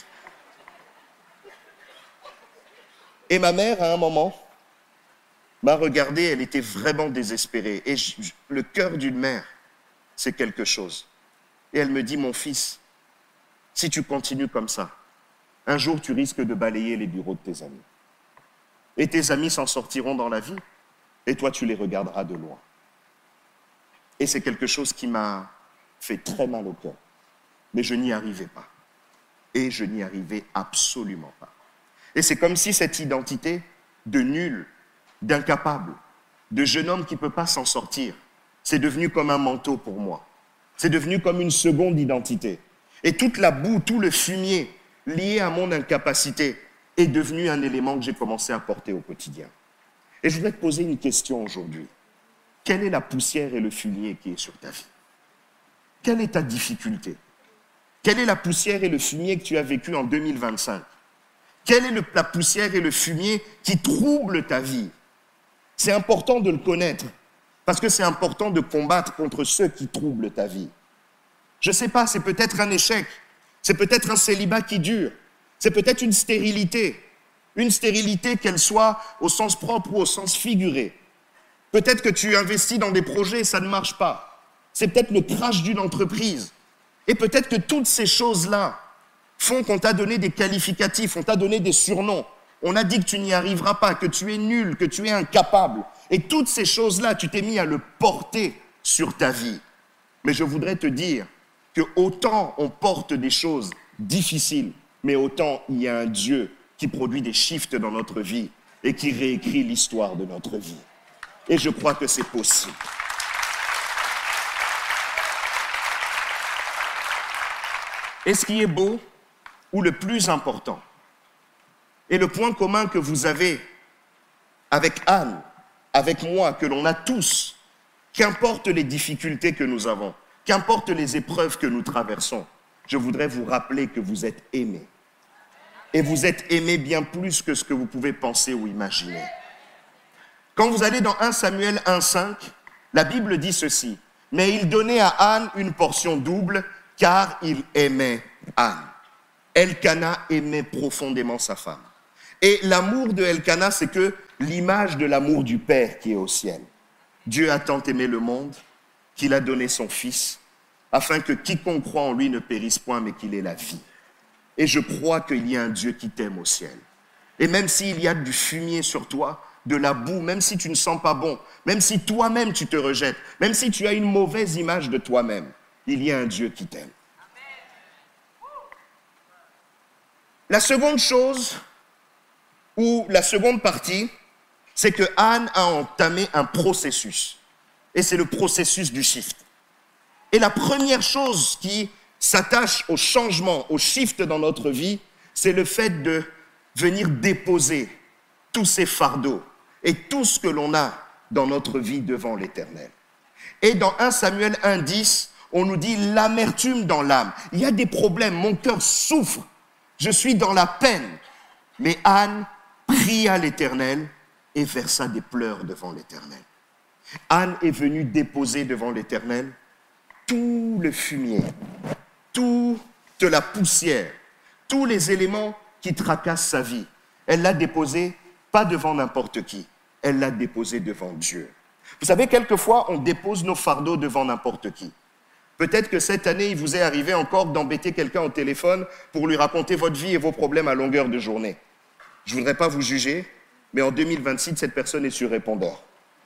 Et ma mère, à un moment, m'a regardé, elle était vraiment désespérée. Et le cœur d'une mère, c'est quelque chose. Et elle me dit, mon fils, si tu continues comme ça, un jour tu risques de balayer les bureaux de tes amis. Et tes amis s'en sortiront dans la vie, et toi tu les regarderas de loin. Et c'est quelque chose qui m'a fait très mal au cœur. Mais je n'y arrivais pas. Et je n'y arrivais absolument pas. Et c'est comme si cette identité de nul, d'incapable, de jeune homme qui ne peut pas s'en sortir, c'est devenu comme un manteau pour moi. C'est devenu comme une seconde identité. Et toute la boue, tout le fumier lié à mon incapacité est devenu un élément que j'ai commencé à porter au quotidien. Et je voudrais te poser une question aujourd'hui. Quelle est la poussière et le fumier qui est sur ta vie? Quelle est ta difficulté? Quelle est la poussière et le fumier que tu as vécu en 2025? Quelle est la poussière et le fumier qui troublent ta vie? C'est important de le connaître, parce que c'est important de combattre contre ceux qui troublent ta vie. Je ne sais pas, c'est peut-être un échec, c'est peut-être un célibat qui dure, c'est peut-être une stérilité qu'elle soit au sens propre ou au sens figuré. Peut-être que tu investis dans des projets et ça ne marche pas. C'est peut-être le crash d'une entreprise. Et peut-être que toutes ces choses-là font qu'on t'a donné des qualificatifs, on t'a donné des surnoms. On a dit que tu n'y arriveras pas, que tu es nul, que tu es incapable. Et toutes ces choses-là, tu t'es mis à le porter sur ta vie. Mais je voudrais te dire que autant on porte des choses difficiles, mais autant il y a un Dieu qui produit des shifts dans notre vie et qui réécrit l'histoire de notre vie. Et je crois que c'est possible. Et ce qui est beau, ou le plus important, et le point commun que vous avez avec Anne, avec moi, que l'on a tous, qu'importe les difficultés que nous avons, qu'importe les épreuves que nous traversons, je voudrais vous rappeler que vous êtes aimés. Et vous êtes aimés bien plus que ce que vous pouvez penser ou imaginer. Quand vous allez dans 1 Samuel 1,5, la Bible dit ceci. « Mais il donnait à Anne une portion double, car il aimait Anne. » Elkana aimait profondément sa femme. Et l'amour de Elkana, c'est que l'image de l'amour du Père qui est au ciel. Dieu a tant aimé le monde qu'il a donné son Fils, afin que quiconque croit en lui ne périsse point, mais qu'il ait la vie. Et je crois qu'il y a un Dieu qui t'aime au ciel. Et même s'il y a du fumier sur toi, de la boue, même si tu ne sens pas bon, même si toi-même tu te rejettes, même si tu as une mauvaise image de toi-même, il y a un Dieu qui t'aime. La seconde chose, ou la seconde partie, c'est que Anne a entamé un processus. Et c'est le processus du shift. Et la première chose qui s'attache au changement, au shift dans notre vie, c'est le fait de venir déposer tous ces fardeaux et tout ce que l'on a dans notre vie devant l'Éternel. Et dans 1 Samuel 1,10, on nous dit l'amertume dans l'âme. Il y a des problèmes, mon cœur souffre, je suis dans la peine. Mais Anne pria l'Éternel et versa des pleurs devant l'Éternel. Anne est venue déposer devant l'Éternel tout le fumier, toute la poussière, tous les éléments qui tracassent sa vie. Elle l'a déposé pas devant n'importe qui, elle l'a déposé devant Dieu. Vous savez, quelquefois, on dépose nos fardeaux devant n'importe qui. Peut-être que cette année, il vous est arrivé encore d'embêter quelqu'un au téléphone pour lui raconter votre vie et vos problèmes à longueur de journée. Je ne voudrais pas vous juger, mais en 2026, cette personne est sur répondeur.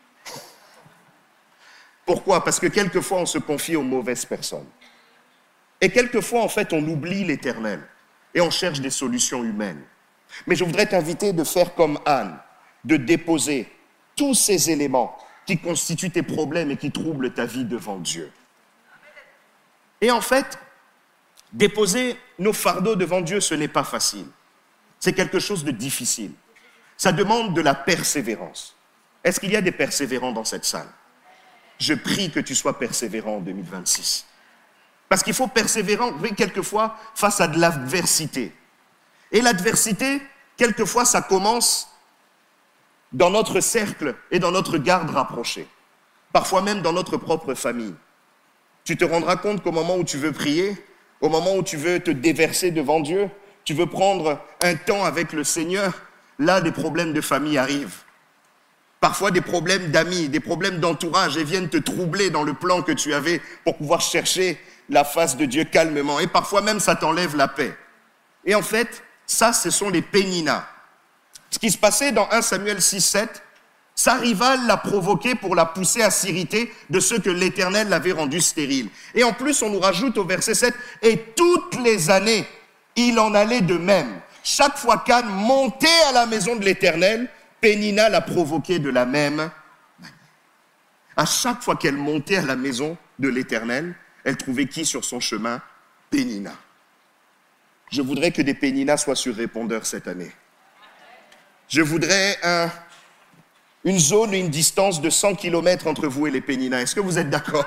Pourquoi? Parce que quelquefois, on se confie aux mauvaises personnes. Et quelquefois, en fait, on oublie l'Éternel et on cherche des solutions humaines. Mais je voudrais t'inviter de faire comme Anne, de déposer tous ces éléments qui constituent tes problèmes et qui troublent ta vie devant Dieu. Et en fait, déposer nos fardeaux devant Dieu, ce n'est pas facile. C'est quelque chose de difficile. Ça demande de la persévérance. Est-ce qu'il y a des persévérants dans cette salle? Je prie que tu sois persévérant en 2026. Parce qu'il faut persévérer quelquefois face à de l'adversité. Et l'adversité, quelquefois, ça commence dans notre cercle et dans notre garde rapprochée. Parfois même dans notre propre famille. Tu te rendras compte qu'au moment où tu veux prier, au moment où tu veux te déverser devant Dieu, tu veux prendre un temps avec le Seigneur, là, des problèmes de famille arrivent. Parfois des problèmes d'amis, des problèmes d'entourage et viennent te troubler dans le plan que tu avais pour pouvoir chercher la face de Dieu calmement. Et parfois même, ça t'enlève la paix. Et en fait, ça, ce sont les Péninas. Ce qui se passait dans 1 Samuel 6,7, sa rivale l'a provoqué pour la pousser à s'irriter de ceux que l'Éternel l'avait rendu stérile. Et en plus, on nous rajoute au verset 7, « Et toutes les années, il en allait de même. Chaque fois qu'Anne montait à la maison de l'Éternel, Pénina l'a provoqué de la même manière. À chaque fois qu'elle montait à la maison de l'Éternel, elle trouvait qui sur son chemin? Pénina. Je voudrais que des Péninas soient sur répondeur cette année. Je voudrais une zone et une distance de 100 km entre vous et les Péninas. Est-ce que vous êtes d'accord?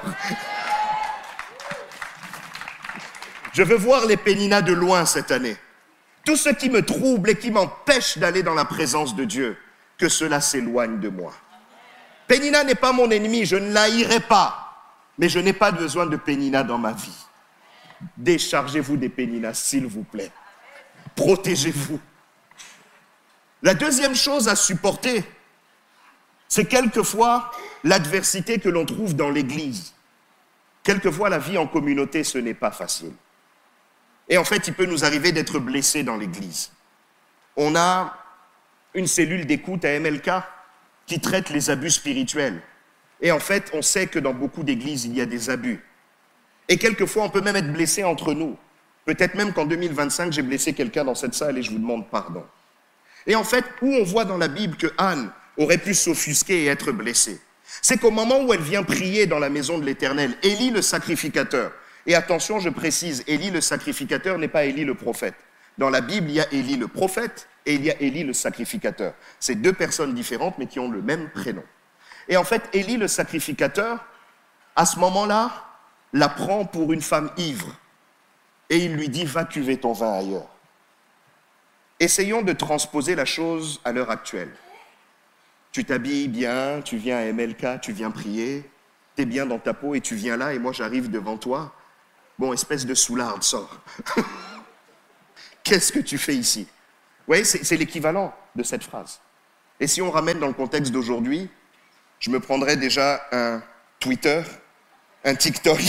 Je veux voir les Péninas de loin cette année. Tout ce qui me trouble et qui m'empêche d'aller dans la présence de Dieu, que cela s'éloigne de moi. Pénina n'est pas mon ennemi, je ne la haïrai pas, mais je n'ai pas besoin de Pénina dans ma vie. Déchargez-vous des Péninas, s'il vous plaît. Protégez-vous. La deuxième chose à supporter, c'est quelquefois l'adversité que l'on trouve dans l'Église. Quelquefois, la vie en communauté, ce n'est pas facile. Et en fait, il peut nous arriver d'être blessés dans l'Église. On a une cellule d'écoute à MLK qui traite les abus spirituels. Et en fait, on sait que dans beaucoup d'églises, il y a des abus. Et quelquefois, on peut même être blessé entre nous. Peut-être même qu'en 2025, j'ai blessé quelqu'un dans cette salle et je vous demande pardon. Et en fait, où on voit dans la Bible que Anne aurait pu s'offusquer et être blessée, c'est qu'au moment où elle vient prier dans la maison de l'Éternel, Élie le sacrificateur Et attention, je précise, Élie le sacrificateur n'est pas Élie le prophète. Dans la Bible, il y a Élie le prophète et il y a Élie le sacrificateur. C'est deux personnes différentes mais qui ont le même prénom. Et en fait, Élie le sacrificateur, à ce moment-là, la prend pour une femme ivre. Et il lui dit, va cuver ton vin ailleurs. Essayons de transposer la chose à l'heure actuelle. Tu t'habilles bien, tu viens à MLK, tu viens prier, tu es bien dans ta peau et tu viens là et moi j'arrive devant toi. Bon, espèce de soularde, sors. Qu'est-ce que tu fais ici? Vous voyez, c'est l'équivalent de cette phrase. Et si on ramène dans le contexte d'aujourd'hui, je me prendrais déjà un Twitter, un TikTok